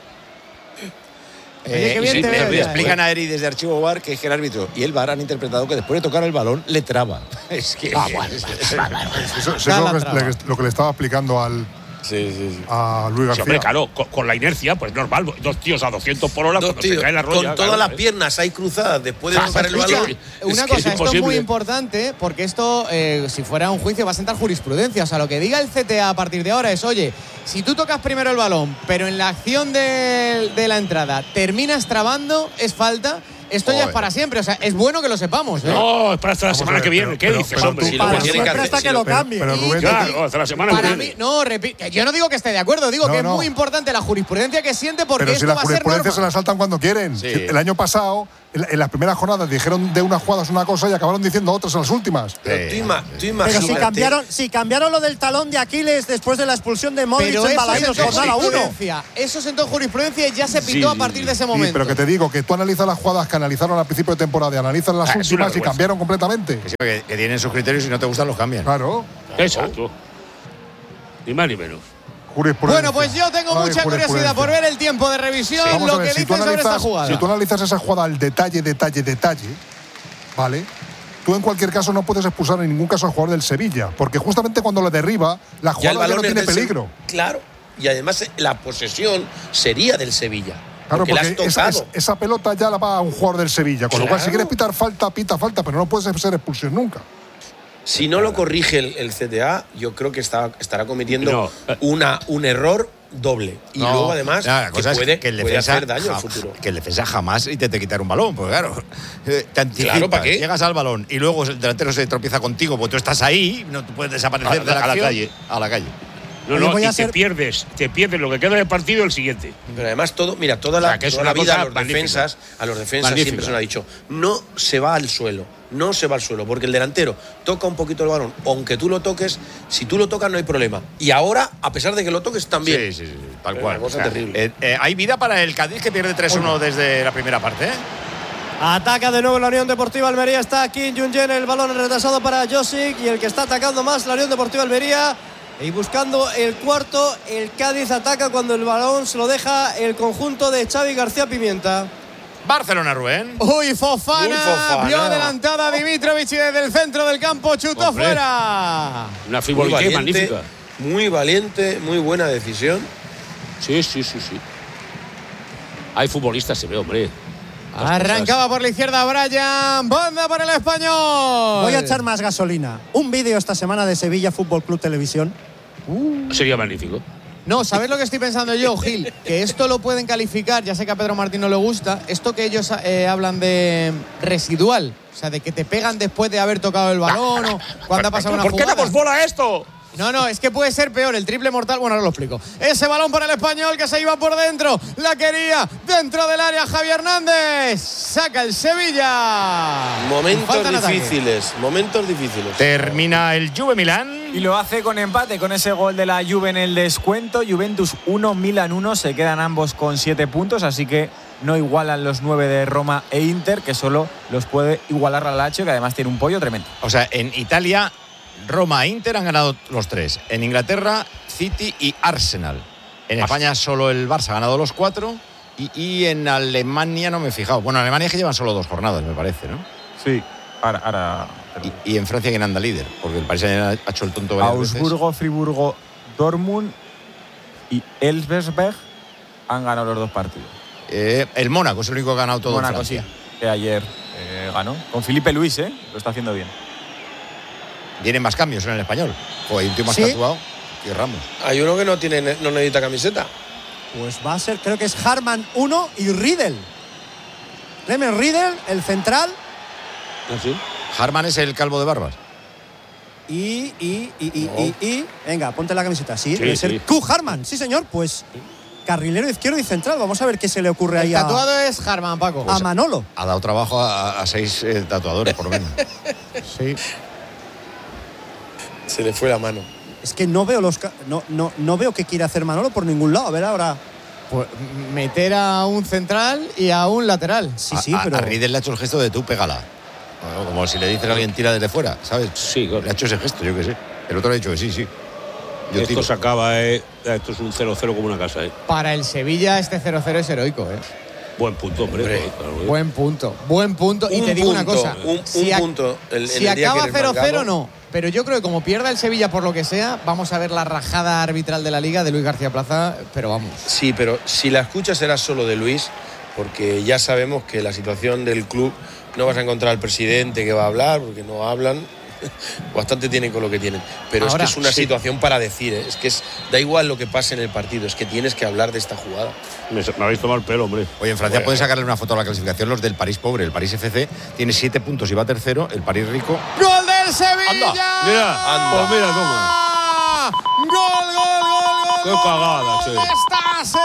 Oye, qué bien sí, te veo me- Le ya, explican a Eri desde Archivo V A R que es que el árbitro y el V A R han interpretado que después de tocar el balón le traba. Es que. Ah, bueno, Eso, eso es Da lo la que, traba. le- lo que le estaba explicando al, Sí, sí, sí. a Luis Sí, García. hombre, claro, con, con la inercia, pues normal. Dos tíos a doscientos por hora, Dos cuando se tíos, cae la roya. con todas claro, las ¿eh? piernas ahí cruzadas después de Ah, tocar el escucha, balón. Una Es que cosa, es esto es muy imposible. importante porque esto, eh, si fuera un juicio, va a sentar jurisprudencia. O sea, lo que diga el C T A a partir de ahora es, oye, si tú tocas primero el balón, pero en la acción de, de la entrada terminas trabando, es falta. Esto ya es Joder. para siempre. O sea, es bueno que lo sepamos. ¿eh? No, es para hasta la Vamos semana a ver, que viene. pero- ¿Qué pero- dices, pero hombre? tú- Si Para lo Para que- tiene que siempre hacer, hasta si que lo- lo pero- cambie. pero Y- Rubén, Claro, hasta la semana que Para viene. mí, no, repito, yo no digo que esté de acuerdo, digo No, que no. es muy importante la jurisprudencia que siente porque Pero si esto la va a ser jurisprudencia se norma. la saltan cuando quieren. Sí. El año pasado, en, en las primeras jornadas, dijeron de unas jugadas una cosa y acabaron diciendo otras en las últimas. Pero tú, ima- tú Pero imagínate. si cambiaron, si cambiaron lo del talón de Aquiles después de la expulsión de Modric Pero en eso Balaidos sentó jornada uno. jurisprudencia. Eso sentó jurisprudencia y ya se pitó Sí, a partir de ese Sí, momento. pero que te digo que tú analizas las jugadas que analizaron al principio de temporada y analizas las Ah, es una últimas y vergüenza. cambiaron completamente. Que, sí, que- que tienen sus criterios y no te gustan, los cambian. Claro. Exacto. Ni más ni menos. Jurisprudencia. Bueno, pues yo tengo Ay, mucha curiosidad por ver el tiempo de revisión, Vamos a lo ver, que si tú dicen sobre esta analizas- jugada. Si tú analizas esa jugada al detalle, detalle, detalle, ¿vale? Tú en cualquier caso no puedes expulsar en ningún caso al jugador del Sevilla, porque justamente cuando le derriba, la Ya el jugada ya, balón no es tiene del Se- peligro. Claro. Y además eh, la posesión sería del Sevilla. Claro, porque, la has porque esa, tocado. es- esa pelota ya la va a un jugador del Sevilla, con lo cual si Claro. quieres pitar falta, pita falta, pero no puedes ser expulsión nunca. Si no lo corrige el, el C T A, yo creo que está, estará cometiendo No. una, un error doble. Y No, luego, además, nada, la que cosa es puede, que el puede defensa, hacer daño al ja- futuro. que el defensa jamás intente quitar un balón, porque claro, eh, te anticipas, Claro, ¿para qué? llegas al balón y luego el delantero se tropieza contigo, porque tú estás ahí, no te puedes desaparecer A- de la, a la acción, calle. A la calle. No, Oye, no, voy y a te ser- pierdes, te pierdes lo que queda del partido el siguiente. Pero además todo, mira, toda O la, sea, que es toda una la vida cosa a los magnífica. defensas, a los defensas Magnífica. siempre se nos ha dicho, no se va al suelo, no se va al suelo, porque el delantero toca un poquito el balón, aunque tú lo toques, si tú lo tocas no hay problema. Y ahora, a pesar de que lo toques también. Sí, sí, sí, tal Es cual. una cosa terrible. eh, eh, hay vida para el Cádiz, que pierde tres uno desde la primera parte, ¿eh? Ataca de nuevo la Unión Deportiva Almería. Está aquí Jungen, el balón retrasado para Josic. Y el que está atacando más la Unión Deportiva Almería. Y buscando el cuarto, el Cádiz ataca cuando el balón se lo deja el conjunto de Xavi García Pimienta. Barcelona, Rubén. Uy, Fofana, Uy, Fofana. vio adelantada a Dimitrovic y desde el centro del campo chutó Hombre. fuera. Una Muy fútbol valiente, magnífica. muy valiente, muy buena decisión. Sí, sí, sí, sí. Hay futbolistas, se ve, hombre. Arrancaba por la izquierda Brian, banda para el español. Voy a echar más gasolina. Un vídeo esta semana de Sevilla Fútbol Club Televisión. Sería magnífico. No, ¿sabes lo que estoy pensando yo, Gil? Que esto lo pueden calificar, ya sé que a Pedro Martín no le gusta, esto que ellos eh, hablan de residual, o sea, de que te pegan después de haber tocado el balón o cuando ha pasado una ¿Por qué jugada. damos bola a esto? No, no, es que puede ser peor, el triple mortal. Bueno, ahora lo explico. Ese balón para el español que se iba por dentro. La quería dentro del área Javier Hernández. Saca el Sevilla. Momentos Falta en ataque. difíciles, momentos difíciles. Termina el Juve Milán. Y lo hace con empate, con ese gol de la Juve en el descuento. Juventus uno, Milan uno. Se quedan ambos con siete puntos, así que no igualan los nueve de Roma e Inter, que solo los puede igualar la Lazio, que además tiene un pollo tremendo. O sea, en Italia, Roma e Inter han ganado los tres. En Inglaterra, City y Arsenal. En España, solo el Barça ha ganado los cuatro. Y, y en Alemania no me he fijado. Bueno, en Alemania es que llevan solo dos jornadas, me parece, ¿no? Sí, ahora. ahora Y, y en Francia, ¿quién anda líder? Porque el Paris Saint-Germain ha hecho el tonto varias veces. Augsburgo, Friburgo, Dortmund y Elversberg han ganado los dos partidos. Eh, el Mónaco es el único que ha ganado todo Mónaco, en sí, Francia. que ayer eh, ganó. Con Felipe Luis, ¿eh? Lo está haciendo bien. Vienen más cambios en el español. O hay un tío más ¿Sí? tatuado que Ramos. Hay uno que no tiene, no necesita camiseta. Pues va a ser, creo que es Harman uno y Riedel. Clemens Riedel, el central. ¿Así? Harman es el calvo de barbas. Y, y, y, y, y, y- venga, ponte la camiseta. Sí, Sí, debe ser sí. Q Harman. Sí, señor. Pues carrilero izquierdo y central. Vamos a ver qué se le ocurre El ahí a, tatuado es Harman, Paco. a Manolo. Ha dado trabajo a, a seis eh, tatuadores, por lo menos. Sí. Se le fue la mano. Es que no veo los ca- no, no, no veo qué quiere hacer Manolo por ningún lado. A ver ahora. Pues meter a un central y a un lateral. Sí, A- sí, a, pero. a Riedel le ha hecho el gesto de tú pégala. Bueno, como si le dices a alguien tira desde fuera, ¿sabes? Sí, claro. Le ha hecho ese gesto, yo qué sé. El otro le ha dicho que sí, sí. Yo Esto tiro. se acaba, eh, esto es un cero cero como una casa, eh. Para el Sevilla este cero cero es heroico, ¿eh? Buen punto, hombre. Hombre. Claro, Buen punto, buen punto. Y Un te digo una punto, cosa. un- si un a- punto el- si el día acaba que eres cero cero, mangado. no. Pero yo creo que como pierda el Sevilla por lo que sea, vamos a ver la rajada arbitral de la Liga de Luis García Plaza, pero vamos. Sí, pero si la escucha será solo de Luis, porque ya sabemos que la situación del club no vas a encontrar al presidente que va a hablar, porque no hablan. Bastante tienen con lo que tienen. Pero Ahora, es que es una sí. situación para decir, ¿eh? Es que es, da igual lo que pase en el partido, es que tienes que hablar de esta jugada. Me, me habéis tomado el pelo, hombre. Oye, en Francia Bueno, pueden sacarle una foto a la clasificación los del París pobre. El París F C tiene siete puntos y va tercero. El París rico. ¡Gol del Sevilla! Anda, mira, Anda. pues mira, toma. ¡Gol, gol, gol, gol! Qué cagada, che. ¡Stassen!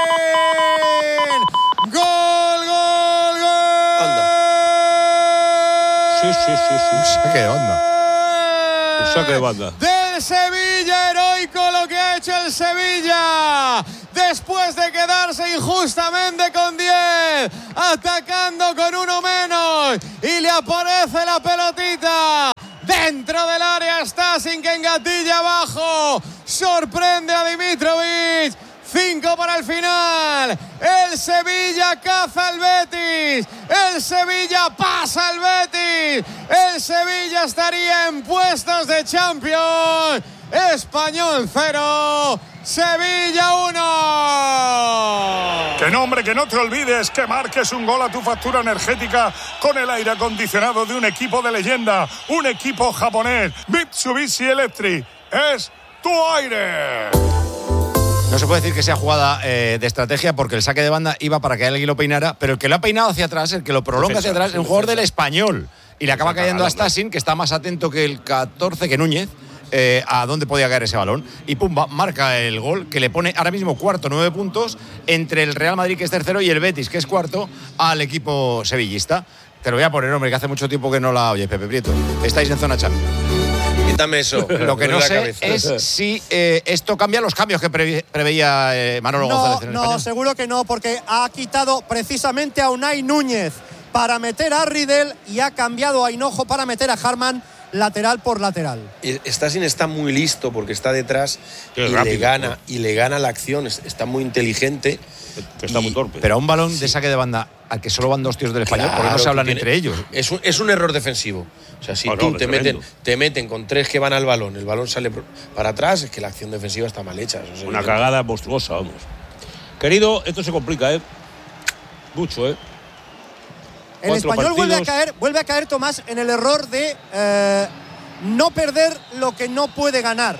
¡Gol, gol, gol! Anda. Sí, sí, sí, sí. Saque de banda. Un saque de banda. Del Sevilla, heroico lo que ha hecho el Sevilla. Después de quedarse injustamente con diez, atacando con uno menos. Y le aparece la pelotita. Dentro del área está sin que engatilla abajo. Sorprende a Dimitrovic. Cinco para el final. El Sevilla caza al Betis. El Sevilla pasa al Betis. El Sevilla estaría en puestos de Champions. Español cero. Sevilla uno. Que no, hombre, que no te olvides que marques un gol a tu factura energética con el aire acondicionado de un equipo de leyenda, un equipo japonés. Mitsubishi Electric es tu aire. No se puede decir que sea jugada eh, de estrategia porque el saque de banda iba para que alguien lo peinara, pero el que lo ha peinado hacia atrás, el que lo prolonga hacia atrás, es un jugador del Español. Y le acaba cayendo a Stasin, que está más atento que el catorce, que Núñez, eh, a dónde podía caer ese balón. Y pumba, marca el gol que le pone ahora mismo cuarto, nueve puntos, entre el Real Madrid, que es tercero, y el Betis, que es cuarto, al equipo sevillista. Te lo voy a poner, hombre, que hace mucho tiempo que no la oyes, Pepe Prieto. Estáis en zona Champions. Quítame eso. Lo que no la sé cabeza. es si eh, esto cambia los cambios que previ- preveía eh, Manolo No, González en el no, Español. seguro que no, porque ha quitado precisamente a Unai Núñez para meter a Riddle y ha cambiado a Hinojo para meter a Harman lateral por lateral. Stasin está muy listo porque está detrás Sí, y rápido, le gana ¿no? y le gana la acción. Es- Está muy inteligente. Que está Y- muy torpe. Pero a un balón de saque de banda al que solo van dos tíos del Español, porque no Claro, se tú hablan tienes- entre ellos. Es un, es un error defensivo. O sea, si Oh, no, tú te tremendo. meten, te meten con tres que van al balón, el balón sale por- para atrás, es que la acción defensiva está mal hecha. Eso es Una evidente. cagada monstruosa, vamos. Querido, esto se complica, ¿eh? Mucho, ¿eh? El Cuatro español vuelve a partidos. caer, vuelve a caer, Tomás, en el error de eh, no perder lo que no puede ganar.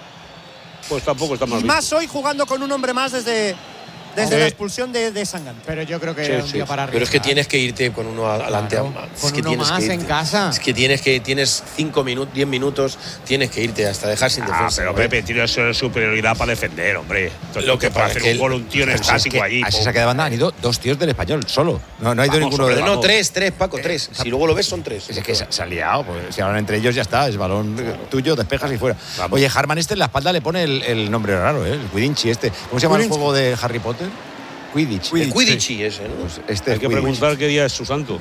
Pues tampoco está mal Y visto. más hoy jugando con un hombre más desde, desde Sí. la expulsión de, de Sangante. Pero yo creo que Sí, era un sí, día sí. para arriba. Pero es que tienes que irte con uno adelante. Claro, es con que uno tienes más que en irte. casa. Es que tienes que tienes cinco minutos, diez minutos, tienes que irte hasta dejar sin Ah, defensa. pero ¿no? Pepe, tienes superioridad para defender, hombre. Entonces, Lo que para pasa hacer es que un gol un tío en Pero si es estático que allí. a ese po. saque de banda han ido dos tíos del Español, solo. No, no ha ido Vamos, ninguno hombre, de No, no, vamos. tres, tres, Paco, tres. Si luego lo ves, son tres. Es que se, se ha liado, pues si hablan entre ellos ya está, es balón tuyo, despejas y fuera. Vamos. Oye, Harman este en la espalda le pone el, el nombre raro, ¿eh? El Quidditch este. ¿Cómo se llama el Quidditch. juego de Harry Potter? Quidditch. El Quidditch ese, ¿no? Pues este Hay es que Quidditch. preguntar qué día es su santo.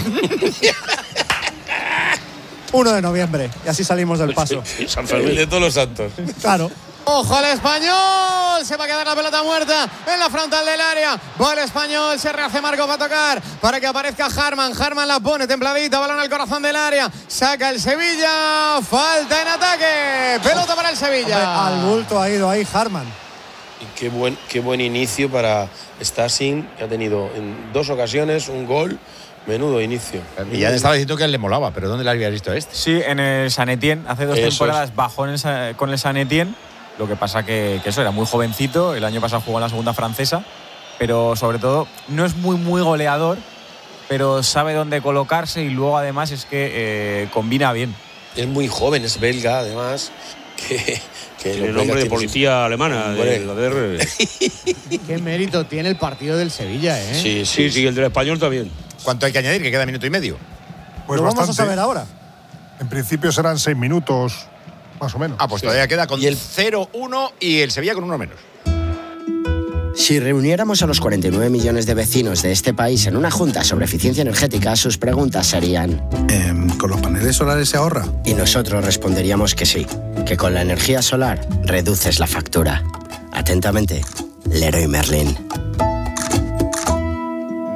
uno de noviembre. Y así salimos del paso. San El Fermín. de todos los santos. Claro. Ojo al Español, se va a quedar la pelota muerta en la frontal del área. Va el Español, se rehace Marco para tocar, para que aparezca Harman. Harman la pone templadita, balón al corazón del área. Saca el Sevilla, falta en ataque. Pelota para el Sevilla. Al bulto ha ido ahí Harman. Y qué buen, qué buen inicio para Stasin, que ha tenido en dos ocasiones un gol. Menudo inicio. Y ya estaba diciendo que a él le molaba, pero ¿dónde le habías visto a este? Sí, en el San Etienne, hace dos Eso temporadas bajó en el Sa- con el San Etienne. Lo que pasa que, que eso era muy jovencito, el año pasado jugó en la segunda francesa, pero sobre todo no es muy muy goleador, pero sabe dónde colocarse y luego además es que eh, combina bien. Es muy joven, es belga, además. Que, que Tiene los nombre belgas de tienen- policía alemana, Hombre. de la D R. Qué mérito tiene el partido del Sevilla, ¿eh? Sí, Sí, sí, sí, el del español también. ¿Cuánto hay que añadir? Que queda minuto y medio. Pues Lo vamos bastante. a saber ahora. En principio serán seis minutos, más o menos. Ah, pues todavía queda con Y el- cero uno y el Sevilla con uno menos. Si reuniéramos a los cuarenta y nueve millones de vecinos de este país en una junta sobre eficiencia energética, sus preguntas serían... ¿Con los paneles solares se ahorra? Y nosotros responderíamos que sí, que con la energía solar reduces la factura. Atentamente, Leroy Merlin.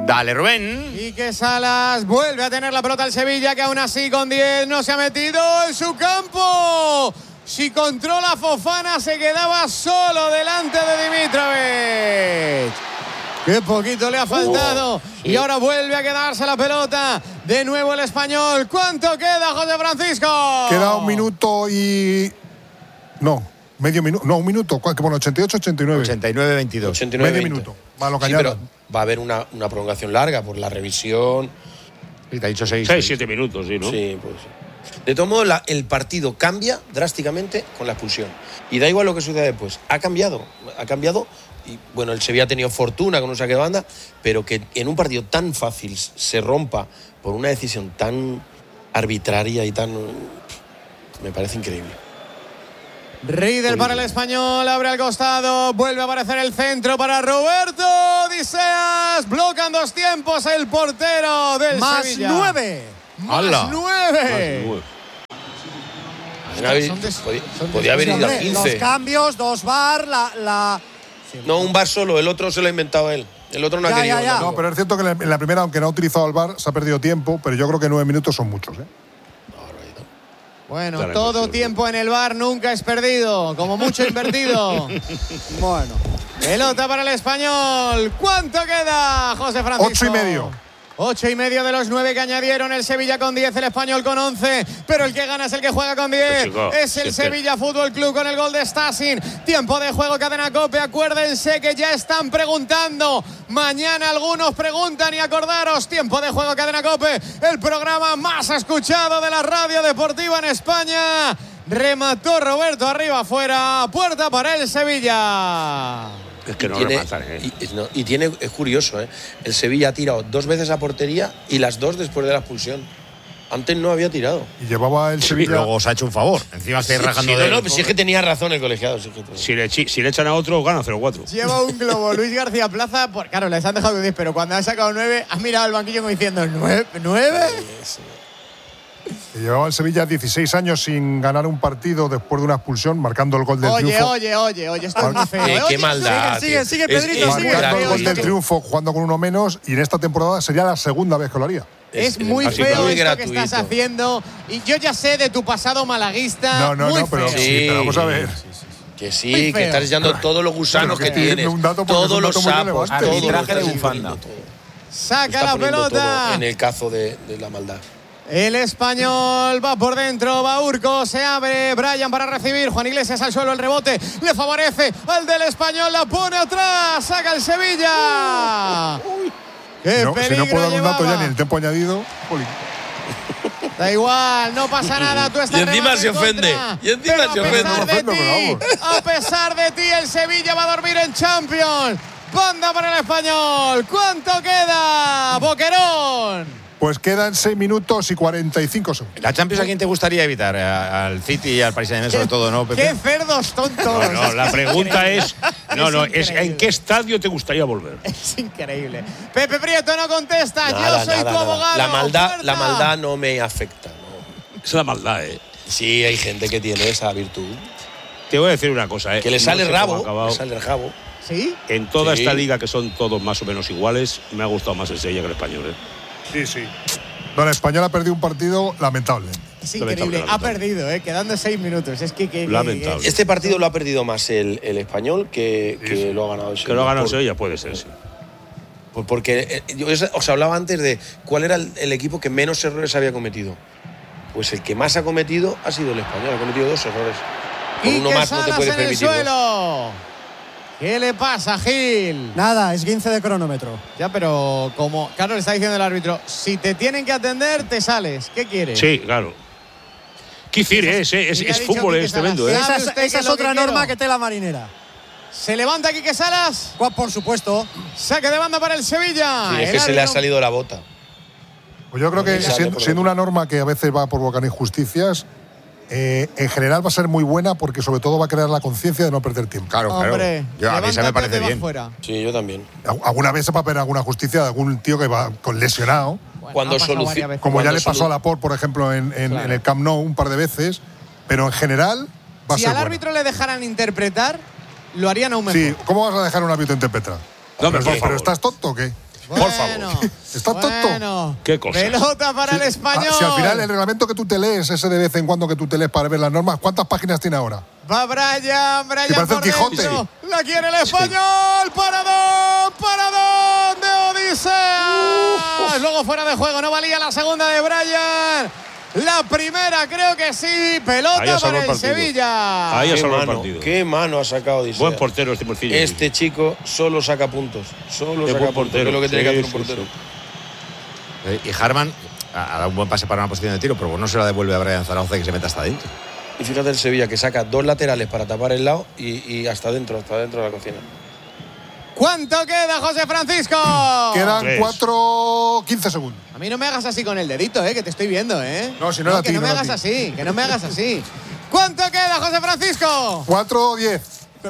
Dale, Rubén. Quique Salas vuelve a tener la pelota al Sevilla, que aún así con diez no se ha metido en su campo. Si controla Fofana, se quedaba solo delante de Dimitrovic. Qué poquito le ha faltado. Oh, sí. Y ahora vuelve a quedarse la pelota. De nuevo el español. ¿Cuánto queda, José Francisco? Queda un minuto y... No, medio minuto. No, un minuto. ¿Qué pone? ¿ochenta y ocho ochenta y nueve? ochenta y nueve veintidós. ochenta y nueve, medio veinte. minuto. Va, lo que sí, pero va a haber una, una prolongación larga por la revisión. Sí, te ha dicho seis. seis, siete minutos, sí, ¿no? Sí, pues sí. De todo modo, la, el partido cambia drásticamente con la expulsión. Y da igual lo que suceda después. Ha cambiado. Ha cambiado. Y bueno, el Sevilla ha tenido fortuna con un saque de banda, pero que en un partido tan fácil se rompa por una decisión tan arbitraria y tan... me parece increíble. Riedel para el español, abre al costado, vuelve a aparecer el centro para Roberto Odiseas. Blocan dos tiempos el portero del Más Sevilla. nueve. Más nueve. Podía, podía haber ido a quince. Los cambios, dos bar, la... la... No, un bar solo, el otro se lo ha inventado él. El otro no ya, ha querido. Ya, ya. No, pero es cierto que en la primera, aunque no ha utilizado el bar, se ha perdido tiempo, pero yo creo que nueve minutos son muchos, ¿eh? Bueno, Claro, todo sí, tiempo en el bar nunca es perdido, como mucho invertido. Bueno, pelota para el español. ¿Cuánto queda, José Francisco? Ocho y medio. Ocho y medio de los nueve que añadieron. El Sevilla con diez, el español con once. Pero el que gana es el que juega con diez. Chico, es el si Sevilla Fútbol Club con el gol de Stasin. Tiempo de juego, Cadena COPE. Acuérdense que ya están preguntando. Mañana algunos preguntan y acordaros. Tiempo de juego, Cadena COPE. El programa más escuchado de la radio deportiva en España. Remató Roberto arriba, afuera. Puerta para el Sevilla. Es que no tiene, rematan, ¿eh? y, no, y tiene, es curioso, ¿eh? El Sevilla ha tirado dos veces a portería y las dos después de la expulsión. Antes no había tirado. Y llevaba el Sevilla. Y luego os ha hecho un favor. Encima estáis Sí, rajando sí, de no, no, pues si es que tenía razón el colegiado. Sí que Si le, si le echan a otro, gana cero cuatro. Lleva un globo Luis García Plaza. Por, claro, les han dejado de diez, pero cuando han sacado nueve, has mirado al banquillo como diciendo ¿nueve? ¿nueve? Sí. Que llevaba el Sevilla dieciséis años sin ganar un partido después de una expulsión, marcando el gol del Oye, triunfo. oye, oye, oye, esto es muy feo. Qué, ¿eh? qué Oye, maldad. sigue, sigue, tío. sigue, Pedrito, es, sigue. es Marcando el gratuito. gol del triunfo jugando con uno menos, y en esta temporada sería la segunda vez que lo haría. Es muy así, feo muy esto gratuito. que estás haciendo. Y yo ya sé de tu pasado malaguista. No, no, muy no, pero feo. sí, pero vamos a ver. Que sí, Muy que feo. estás echando todos los gusanos Pero que que tienes. un dato porque es Todos un los dato muy sapos. relevante. Todo lo Arbitraje de estás bufanda. poniendo todo. Saca Está la poniendo pelota. todo en el cazo de, de la maldad. El español va por dentro, va Urco, se abre Brian para recibir, Juan Iglesias al suelo, el rebote le favorece al del español, la pone atrás, saca el Sevilla. ¡Qué No, si peligro no puedo dar un dato llevaba! ya ni el tiempo añadido. Jolín. Da igual, no pasa nada, tú estás Y encima remate se en ofende, contra. y encima Pero se a ofende. pesar No me de ofendo, ti, pero a pesar de ti, el Sevilla va a dormir en Champions. Banda para el español. ¿Cuánto queda, Boquerón? Pues quedan seis minutos y cuarenta y cinco segundos. ¿La Champions a quién te gustaría evitar? A- Al City y al Paris Saint-Germain sobre todo, ¿no, Pepe? ¡Qué cerdos tontos! No, no, la pregunta es, no, Es no, es increíble. ¿en qué estadio te gustaría volver? Es increíble. Pepe Prieto no contesta. Nada, Yo soy nada, tu nada. abogado. La maldad, Puerta. la maldad no me afecta. No. Es la maldad, ¿eh? Sí, hay gente que tiene esa virtud. Te voy a decir una cosa, ¿eh? Que le No sale sé el cómo ha rabo. acabado. Le sale el rabo. ¿Sí? En toda Sí. esta liga, que son todos más o menos iguales, me ha gustado más el Sevilla que el español, ¿eh? Sí, sí. No, el español ha perdido un partido lamentable. Es Lamentable, increíble. Ha lamentable. perdido, ¿eh? Quedando seis minutos. Es que. que- que- Lamentable. Este partido lo ha perdido más el, el español que, que Sí. lo ha ganado el Que Sevilla. lo ha ganado el Por- Sevilla, puede ser, sí. por- Porque eh, yo os- os hablaba antes de cuál era el, el equipo que menos errores había cometido. Pues el que más ha cometido ha sido el español. Ha cometido dos errores. Con Quique uno más no te Salas puedes en el permitir dos. suelo. ¿Qué le pasa, Gil? Nada, es quince de cronómetro. Ya, pero como. Claro, le está diciendo el árbitro. Si te tienen que atender, te sales. ¿Qué quieres? Sí, claro. ¿Qué decir? Es, es, ¿Y qué ha es dicho fútbol, Quique es tremendo, ¿eh? Salas? Esa, ¿Sabe es- usted esa qué es lo otra que norma quiero? que tela marinera. Se levanta Quique Salas. Guau, por supuesto. Saque de banda para el Sevilla. Sí, es El que se le ha árbitro- salido la bota. Pues yo creo que Sí, sale siendo, por siendo dentro. una norma que a veces va a provocar injusticias, eh, en general va a ser muy buena porque sobre todo va a crear la conciencia de no perder tiempo. Claro, claro. Hombre, Yo, a mí esa me levántate, parece te vas bien. fuera. Sí, yo también. Al- Alguna vez se va a ver alguna justicia de algún tío que va con lesionado, Bueno, Cuando ha pasado soluci- varias veces. como ya Cuando le pasó solu- a Laporte, por ejemplo, en, en- Claro. en el Camp Nou un par de veces, pero en general va a Si ser al buena. árbitro le dejaran interpretar, lo harían aún mejor. Sí, ¿cómo vas a dejar a un árbitro interpretar? No, pero, por pero favor. ¿estás tonto o qué? Bueno, por favor. ¿Estás bueno. tonto? ¿Qué cosa? Pelota para el español. Ah, si al final el reglamento que tú te lees, ese de vez en cuando que tú te lees para ver las normas, ¿cuántas páginas tiene ahora? Va Brian, Brian Que parece por el Quijote. dentro. La quiere el español. Paradón, paradón de Odisea. Luego fuera de juego, no valía la segunda de Brian. La primera creo que sí. Pelota para el, el Sevilla. Ahí ha Qué salvado el mano, partido. qué mano ha sacado Odisea. Buen portero este Morcillo. Este chico solo saca puntos. Solo Qué saca buen puntos. portero. Es lo que tiene Sí, que hacer un sí, portero. Eh, Y Harman ha dado un buen pase para una posición de tiro, pero no se la devuelve a Brian Zaragoza y que se meta hasta adentro. Y fíjate el Sevilla que saca dos laterales para tapar el lado y, y hasta adentro, hasta dentro de la cocina. ¿Cuánto queda, José Francisco? Quedan Tres. cuatro, quince segundos. A mí no me hagas así con el dedito, eh, que te estoy viendo, eh. No, si no era a que ti, no no me era a hagas ti. así, que no me hagas así. ¿Cuánto queda, José Francisco? cuatro, diez.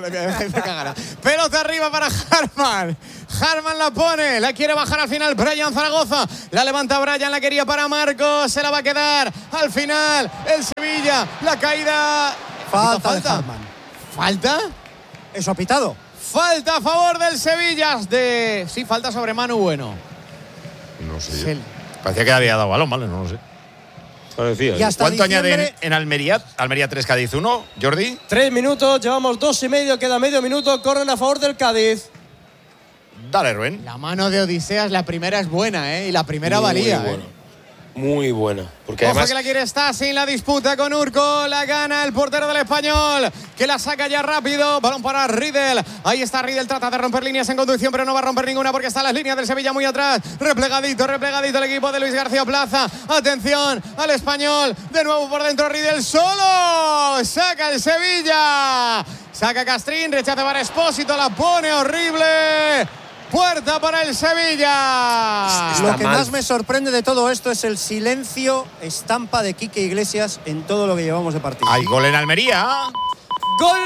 Pelota arriba para Harman. Harman la pone, la quiere bajar al final Brian Zaragoza. La levanta Brian, la quería para Marcos. Se la va a quedar al final el Sevilla. La caída. Falta, ¿Falta? de Harman. ¿Falta? Eso ha pitado. Falta a favor del Sevilla. De... Sí, falta sobre Manu Bueno. No sé. Se- yo. Parecía que había dado balón, ¿vale? No lo sé. Parecía. Y hasta ¿Cuánto diciembre- añaden en Almería? Almería tres, Cádiz uno. Jordi. Tres minutos, llevamos dos y medio, queda medio minuto, corren a favor del Cádiz. Dale, Rubén. La mano de Odiseas, la primera es buena, ¿eh? Y la primera Muy valía. buena. ¿eh? Muy buena. Porque Ojo además que la quiere Stasi en la disputa con Urco. La gana el portero del Español, que la saca ya rápido. Balón para Riedel. Ahí está Riedel, trata de romper líneas en conducción, pero no va a romper ninguna porque está las líneas del Sevilla muy atrás. Replegadito, replegadito el equipo de Luis García Plaza. Atención al Español. De nuevo por dentro Riedel solo. Saca el Sevilla. Saca Castrín, rechaza para Espósito. La pone horrible. Puerta para el Sevilla. Lo que más me sorprende de todo esto es el silencio estampa de Quique Iglesias en todo lo que llevamos de partido. Hay gol en Almería. ¡Gol!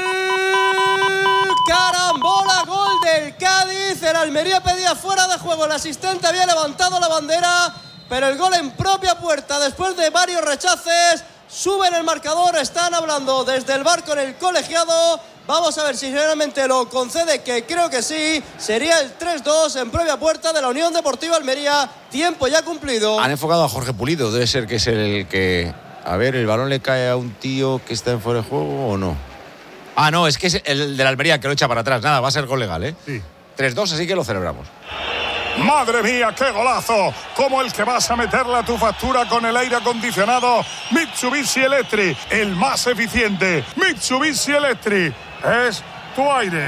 ¡Carambola! ¡Gol del Cádiz! El Almería pedía fuera de juego. El asistente había levantado la bandera, pero el gol en propia puerta después de varios rechaces. Suben el marcador, están hablando desde el bar con el colegiado. Vamos a ver si generalmente lo concede, que creo que sí. Sería el tres dos en previa puerta de la Unión Deportiva Almería. Tiempo ya cumplido. Han enfocado a Jorge Pulido. Debe ser que es el que... A ver, ¿el balón le cae a un tío que está en fuera de juego o no? Ah, no, es que es el de la Almería que lo echa para atrás. Nada, va a ser gol legal, ¿eh? Sí. tres dos, así que lo celebramos. ¡Madre mía, qué golazo! Como el que vas a meterle a tu factura con el aire acondicionado Mitsubishi Electric, el más eficiente. Mitsubishi Electric es tu aire.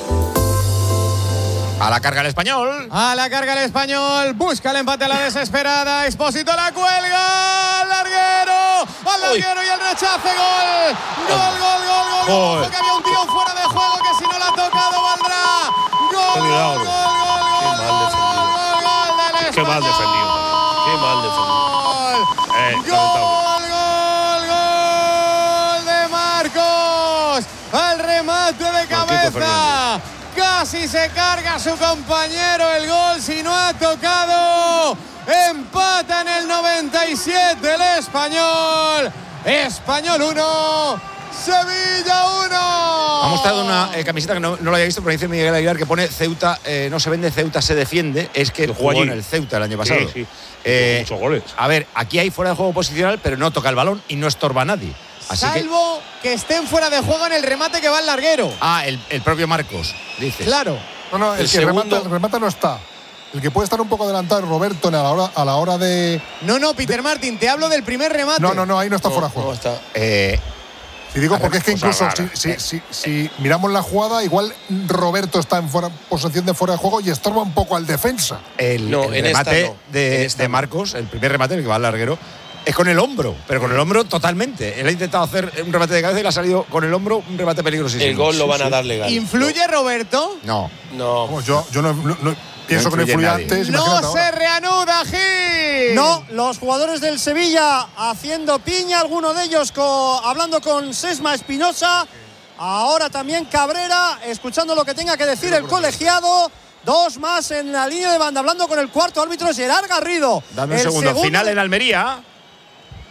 A la carga el Español. A la carga el Español. Busca el empate a la desesperada. Expósito la cuelga. Al larguero. Al larguero y el rechace. Gol. Gol, gol, gol, gol. Joder. Ojo que había un tío fuera de juego que si no la ha tocado valdrá. Gol, gol, gol, gol, gol, gol, gol, gol del Qué mal defendido. Qué mal defendido. Eh, Gol, gol, gol de Marcos. Al remate de cabeza. Casi se carga a su compañero el gol si no ha tocado. Empata en el noventa y siete el Español. Español uno, Sevilla uno. Ha mostrado una eh, camiseta que no, no lo había visto, pero dice Miguel Aguilar que pone Ceuta, eh, no se vende, Ceuta se defiende. Es que Que jugó jugó en allí. el Ceuta el año pasado. Sí, sí. Eh, Muchos goles. A ver, aquí hay fuera de juego posicional, pero no toca el balón y no estorba a nadie. Así que, Salvo que... estén fuera de juego en el remate que va al larguero. ah, el, el propio Marcos, dice. Claro. No, no, el, El que segundo- remata, el remata no está. El que puede estar un poco adelantado es Roberto a la hora, a la hora de. No, no, Peter Martin, te hablo del primer remate. No, no, no, ahí no está No, fuera de juego. no está. Eh, Si digo A ver, porque es que cosa incluso rara. si, si, si, si miramos la jugada, igual Roberto está en fuera, posición de fuera de juego y estorba un poco al defensa. el, No, el en esta remate no. de, En esta de no. Marcos, el primer remate, el que va al larguero, es con el hombro, pero con el hombro totalmente. Él ha intentado hacer un remate de cabeza y le ha salido con el hombro un remate peligrosísimo. El gol lo Sí, van sí. a dar legal. ¿Influye Roberto? No. No. Vamos, yo, yo no, no- no- pienso que no influye influía nadie. antes. imagínate No ahora. se reanuda, Gil. No, los jugadores del Sevilla haciendo piña, alguno de ellos co- hablando con Sesma Espinosa. Ahora también Cabrera, escuchando lo que tenga que decir el colegiado. Dos más en la línea de banda, hablando con el cuarto árbitro, Gerard Garrido. Dame un El segundo. segundo Final de- en Almería.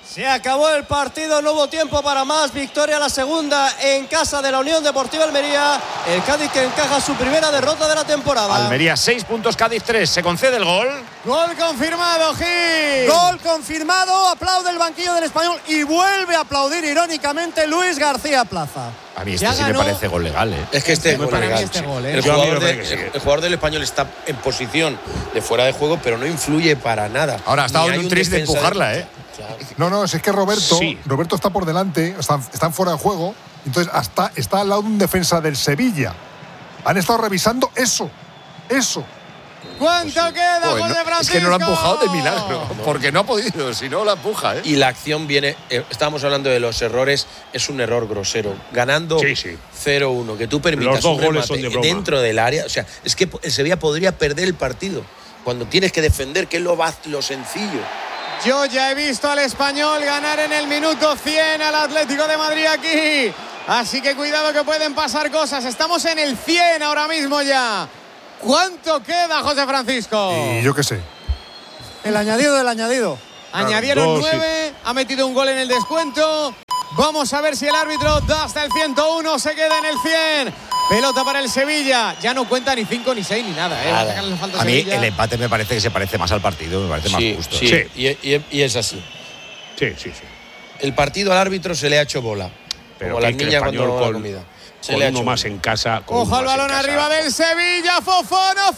Se acabó el partido, no hubo tiempo para más. Victoria la segunda en casa de la Unión Deportiva Almería. El Cádiz que encaja su primera derrota de la temporada. Almería seis puntos, Cádiz tres. Se concede el gol. Gol confirmado, Gil. Gol confirmado. Aplaude el banquillo del Español y vuelve a aplaudir irónicamente Luis García Plaza. A mí este ya sí ganó. Me parece gol legal, ¿eh? Es que este, este es gol legal. Este gol, ¿eh? el, jugador de, el, el jugador del Español está en posición de fuera de juego, pero no influye para nada. Ahora ha estado en un tris de empujarla, ¿eh? No, no, es que Roberto, sí. Roberto está por delante, están, están fuera de juego, entonces hasta está al lado de un defensa del Sevilla. Han estado revisando eso, eso. ¿Cuánto pues, queda, José no, Francisco? Es que no lo ha empujado de milagro, no. porque no ha podido, si no la empuja, ¿eh? Y la acción viene, eh, estábamos hablando de los errores, es un error grosero. Ganando sí, sí. cero uno, que tú permitas los dos un goles son de broma. Dentro del área, o sea, es que el Sevilla podría perder el partido cuando tienes que defender, que es lo, lo sencillo. Yo ya he visto al Español ganar en el minuto cien al Atlético de Madrid aquí. Así que cuidado que pueden pasar cosas. Estamos en el cien ahora mismo ya. ¿Cuánto queda, José Francisco? Y yo qué sé. El añadido del añadido. Añadieron Dos, nueve, sí. Ha metido un gol en el descuento. Vamos a ver si el árbitro da hasta el ciento uno, se queda en el cien. Pelota para el Sevilla. Ya no cuenta ni cinco, ni seis, ni nada. ¿eh? nada. A, a mí el empate me parece que se parece más al partido, me parece sí, más justo. Sí, sí. Y, y, y es así. Sí, sí, sí. El partido al árbitro se le ha hecho bola. Pero como las niñas cuando con, la comida. Se con le ha uno hecho más bola. En casa. Ojo al balón arriba del Sevilla. Fofana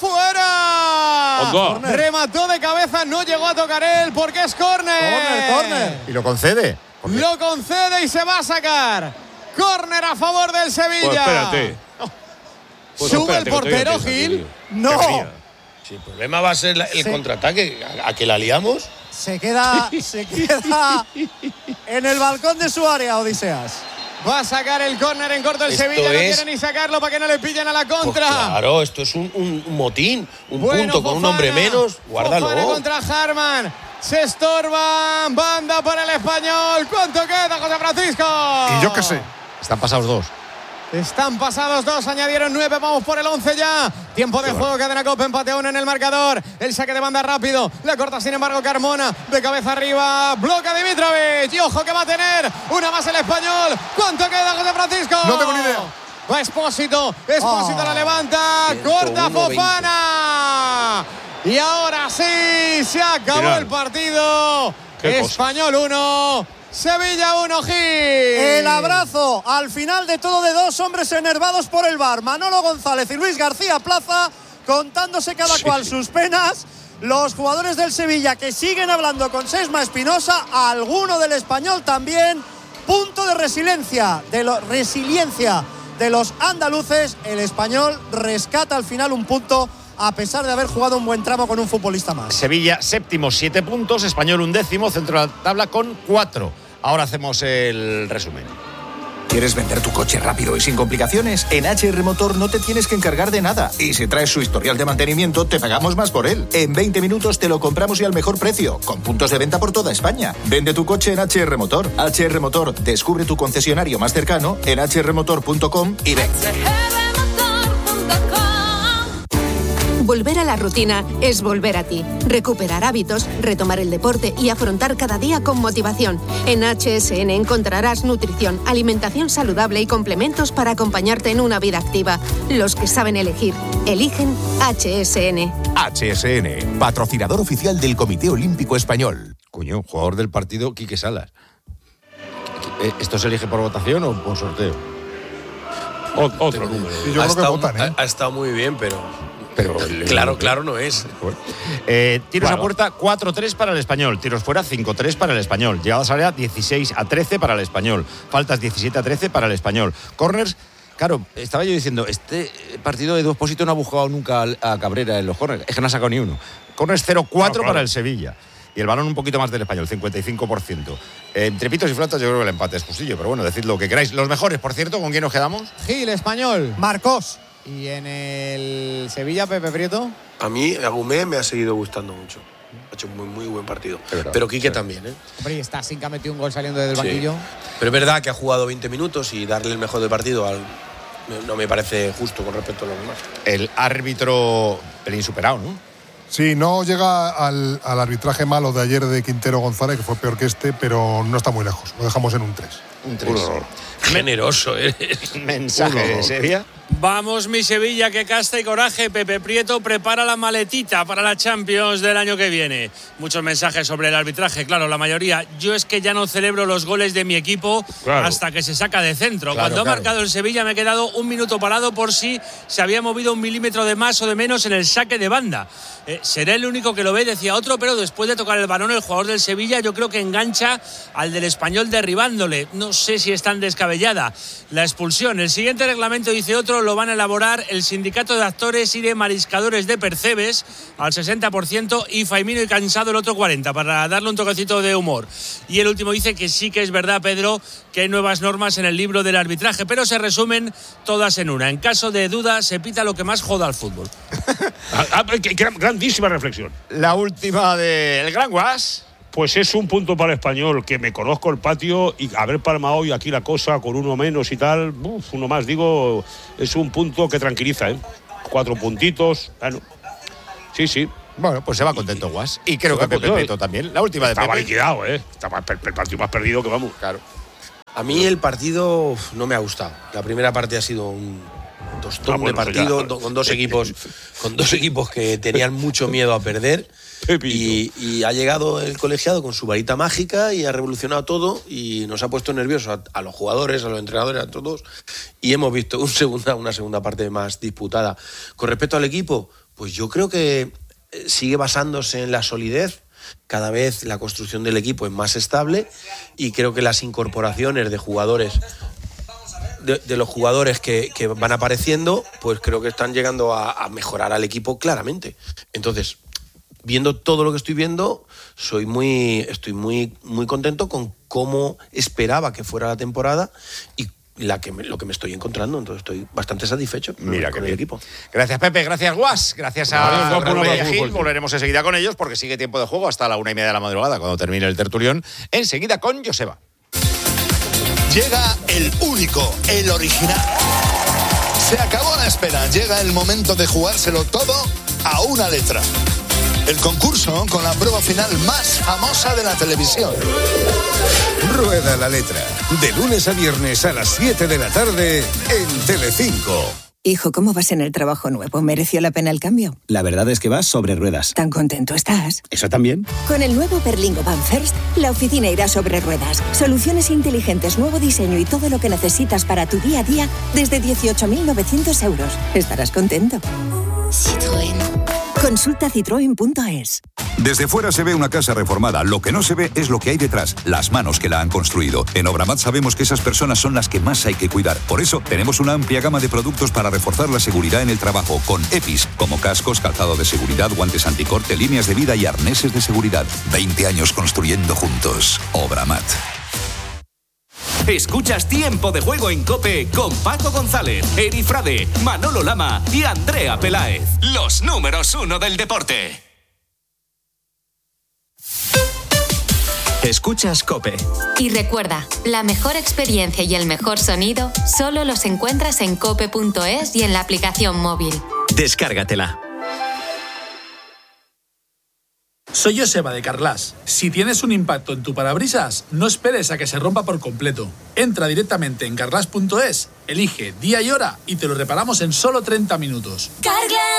fuera. Corner. Remató de cabeza, no llegó a tocar él porque es córner. Córner, córner. Y lo concede. Lo concede y se va a sacar. Córner a favor del Sevilla. Pues espérate. Pues Sube espérate, el portero, Gil. No. Si el problema va a ser el se... contraataque, ¿a, a que la liamos? Se queda, se queda en el balcón de su área, Odiseas. Va a sacar el córner en corto el esto Sevilla, es... no quiere ni sacarlo para que no le pillen a la contra. Pues claro, esto es un, un, un motín, un bueno, punto Fofana, con un hombre menos, guárdalo. Fofana contra Harman, se estorban, banda para el Español. ¿Cuánto queda, José Francisco? Y yo qué sé. Están pasados dos. Están pasados dos, añadieron nueve, vamos por el once ya. Tiempo de juego, cadena Copa, empate a uno en el marcador. El saque de banda rápido, la corta sin embargo Carmona, de cabeza arriba, bloca Dimitrovic. Y ojo que va a tener una más el Español. ¿Cuánto queda, José Francisco? No tengo ni idea. Va Expósito, Expósito oh. la levanta, corta Fofana. Y ahora sí, se acabó Mirad. el partido. Español uno. Sevilla uno, Gil. El abrazo al final de todo de dos hombres enervados por el V A R. Manolo González y Luis García Plaza contándose cada sí. cual sus penas. Los jugadores del Sevilla que siguen hablando con Sesma Espinosa, alguno del Español también. Punto de resiliencia, de lo, resiliencia de los andaluces. El Español rescata al final un punto a pesar de haber jugado un buen tramo con un futbolista más. Sevilla séptimo, siete puntos. Español undécimo, centro de la tabla con cuatro. Ahora hacemos el resumen. ¿Quieres vender tu coche rápido y sin complicaciones? En H R Motor no te tienes que encargar de nada. Y si traes su historial de mantenimiento, te pagamos más por él. En veinte minutos te lo compramos y al mejor precio, con puntos de venta por toda España. Vende tu coche en H R Motor. H R Motor, descubre tu concesionario más cercano en h r motor punto com y ven. Volver a la rutina es volver a ti. Recuperar hábitos, retomar el deporte y afrontar cada día con motivación. En H S N encontrarás nutrición, alimentación saludable y complementos para acompañarte en una vida activa. Los que saben elegir, eligen H S N. H S N, patrocinador oficial del Comité Olímpico Español. Coño, jugador del partido, Quique Salas. ¿Esto se elige por votación o por sorteo? O, otro número. Sí, yo ha, creo estado, que votan, ¿eh? ha, ha estado muy bien, pero... Pero claro, claro no es. Eh, tiros claro. a puerta cuatro tres para el Español. Tiros fuera cinco tres para el Español. Llegadas a área dieciséis a trece para el Español. Faltas diecisiete a trece para el Español. Corners, claro, estaba yo diciendo, este partido de Edu Expósito no ha buscado nunca a Cabrera en los corners. Es que no ha sacado ni uno. Corners cero cuatro no, claro. para el Sevilla. Y el balón un poquito más del Español, cincuenta y cinco por ciento. Eh, entre pitos y flautas yo creo que el empate es justillo, pero bueno, decid lo que queráis. Los mejores, por cierto, ¿con quién nos quedamos? Gil, Español. Marcos. ¿Y en el Sevilla, Pepe Prieto? A mí, Agumé me ha seguido gustando mucho. Ha hecho un muy, muy buen partido. Pero, pero Quique sí. también, ¿eh? Hombre, y está sin que ha metido un gol saliendo del sí. banquillo. Pero es verdad que ha jugado veinte minutos y darle el mejor del partido al, no me parece justo con respecto a los demás. El árbitro, el insuperado, ¿no? Sí, no llega al, al arbitraje malo de ayer de Quintero González, que fue peor que este, pero no está muy lejos. Lo dejamos en un tres. Un tres. Generoso eres. Mensaje de Sevilla. Vamos, mi Sevilla, que casta y coraje. Pepe Prieto prepara la maletita para la Champions del año que viene. Muchos mensajes sobre el arbitraje, claro, la mayoría. Yo es que ya no celebro los goles de mi equipo claro. hasta que se saca de centro. Claro, Cuando claro. ha marcado el Sevilla me he quedado un minuto parado por si se había movido un milímetro de más o de menos en el saque de banda. Eh, seré el único que lo ve, decía otro, pero después de tocar el balón el jugador del Sevilla yo creo que engancha al del Español derribándole. No sé si es tan descabellada la expulsión. El siguiente reglamento, dice otro, lo van a elaborar el sindicato de actores y de mariscadores de Percebes al sesenta por ciento y Faimino y Cansado el otro cuarenta por ciento, para darle un toquecito de humor. Y el último dice que sí que es verdad, Pedro, que hay nuevas normas en el libro del arbitraje, pero se resumen todas en una. En caso de duda, se pita lo que más joda al fútbol. Grandísima reflexión. La última del Gran Guas. Pues es un punto para el Español, que me conozco el patio y haber palmado hoy aquí la cosa con uno menos y tal, uf, uno más, digo, es un punto que tranquiliza, ¿eh? Cuatro puntitos, bueno, sí, sí. Bueno, pues se va contento Guas. Y creo que Pepe Prieto también. La última de Pepe. Estaba liquidado, ¿eh? Estaba el partido más perdido que vamos. Claro. A mí el partido no me ha gustado. La primera parte ha sido un tostón ah, bueno, de partido ya. con dos equipos con dos equipos que tenían mucho miedo a perder. Y, y ha llegado el colegiado con su varita mágica y ha revolucionado todo y nos ha puesto nerviosos a, a los jugadores, a los entrenadores, a todos, y hemos visto un segunda, una segunda parte más disputada. Con respecto al equipo, pues yo creo que sigue basándose en la solidez. Cada vez la construcción del equipo es más estable y creo que las incorporaciones de jugadores De, de los jugadores que, que van apareciendo, pues creo que están llegando a, a mejorar al equipo claramente. Entonces, viendo todo lo que estoy viendo, soy muy, estoy muy, muy contento con cómo esperaba que fuera la temporada y la que me, lo que me estoy encontrando. Entonces estoy bastante satisfecho Mira con que el bien. equipo. Gracias, Pepe. Gracias, Guas. Gracias a Raúl Gil. Volveremos enseguida con ellos porque sigue tiempo de juego hasta la una y media de la madrugada cuando termine el tertulión. Enseguida con Joseba. Llega el único, el original. Se acabó la espera. Llega el momento de jugárselo todo a una letra. El concurso con la prueba final más famosa de la televisión. Rueda la letra. De lunes a viernes a las siete de la tarde en Telecinco. Hijo, ¿cómo vas en el trabajo nuevo? ¿Mereció la pena el cambio? La verdad es que vas sobre ruedas. ¿Tan contento estás? ¿Eso también? Con el nuevo Berlingo Van First, la oficina irá sobre ruedas. Soluciones inteligentes, nuevo diseño y todo lo que necesitas para tu día a día desde dieciocho mil novecientos euros. Estarás contento. Citroën. Consulta citroen punto es. Desde fuera se ve una casa reformada. Lo que no se ve es lo que hay detrás, las manos que la han construido. En Obramat sabemos que esas personas son las que más hay que cuidar. Por eso tenemos una amplia gama de productos para reforzar la seguridad en el trabajo, con EPIs, como cascos, calzado de seguridad, guantes anticorte, líneas de vida y arneses de seguridad. veinte años construyendo juntos. Obramat. Escuchas Tiempo de Juego en COPE con Paco González, Eri Frade, Manolo Lama y Andrea Peláez. Los números uno del deporte. Escuchas COPE. Y recuerda, la mejor experiencia y el mejor sonido solo los encuentras en cope punto es y en la aplicación móvil. Descárgatela. Soy Joseba de Carglass. Si tienes un impacto en tu parabrisas, no esperes a que se rompa por completo. Entra directamente en carglass punto es, elige día y hora y te lo reparamos en solo treinta minutos. Carglass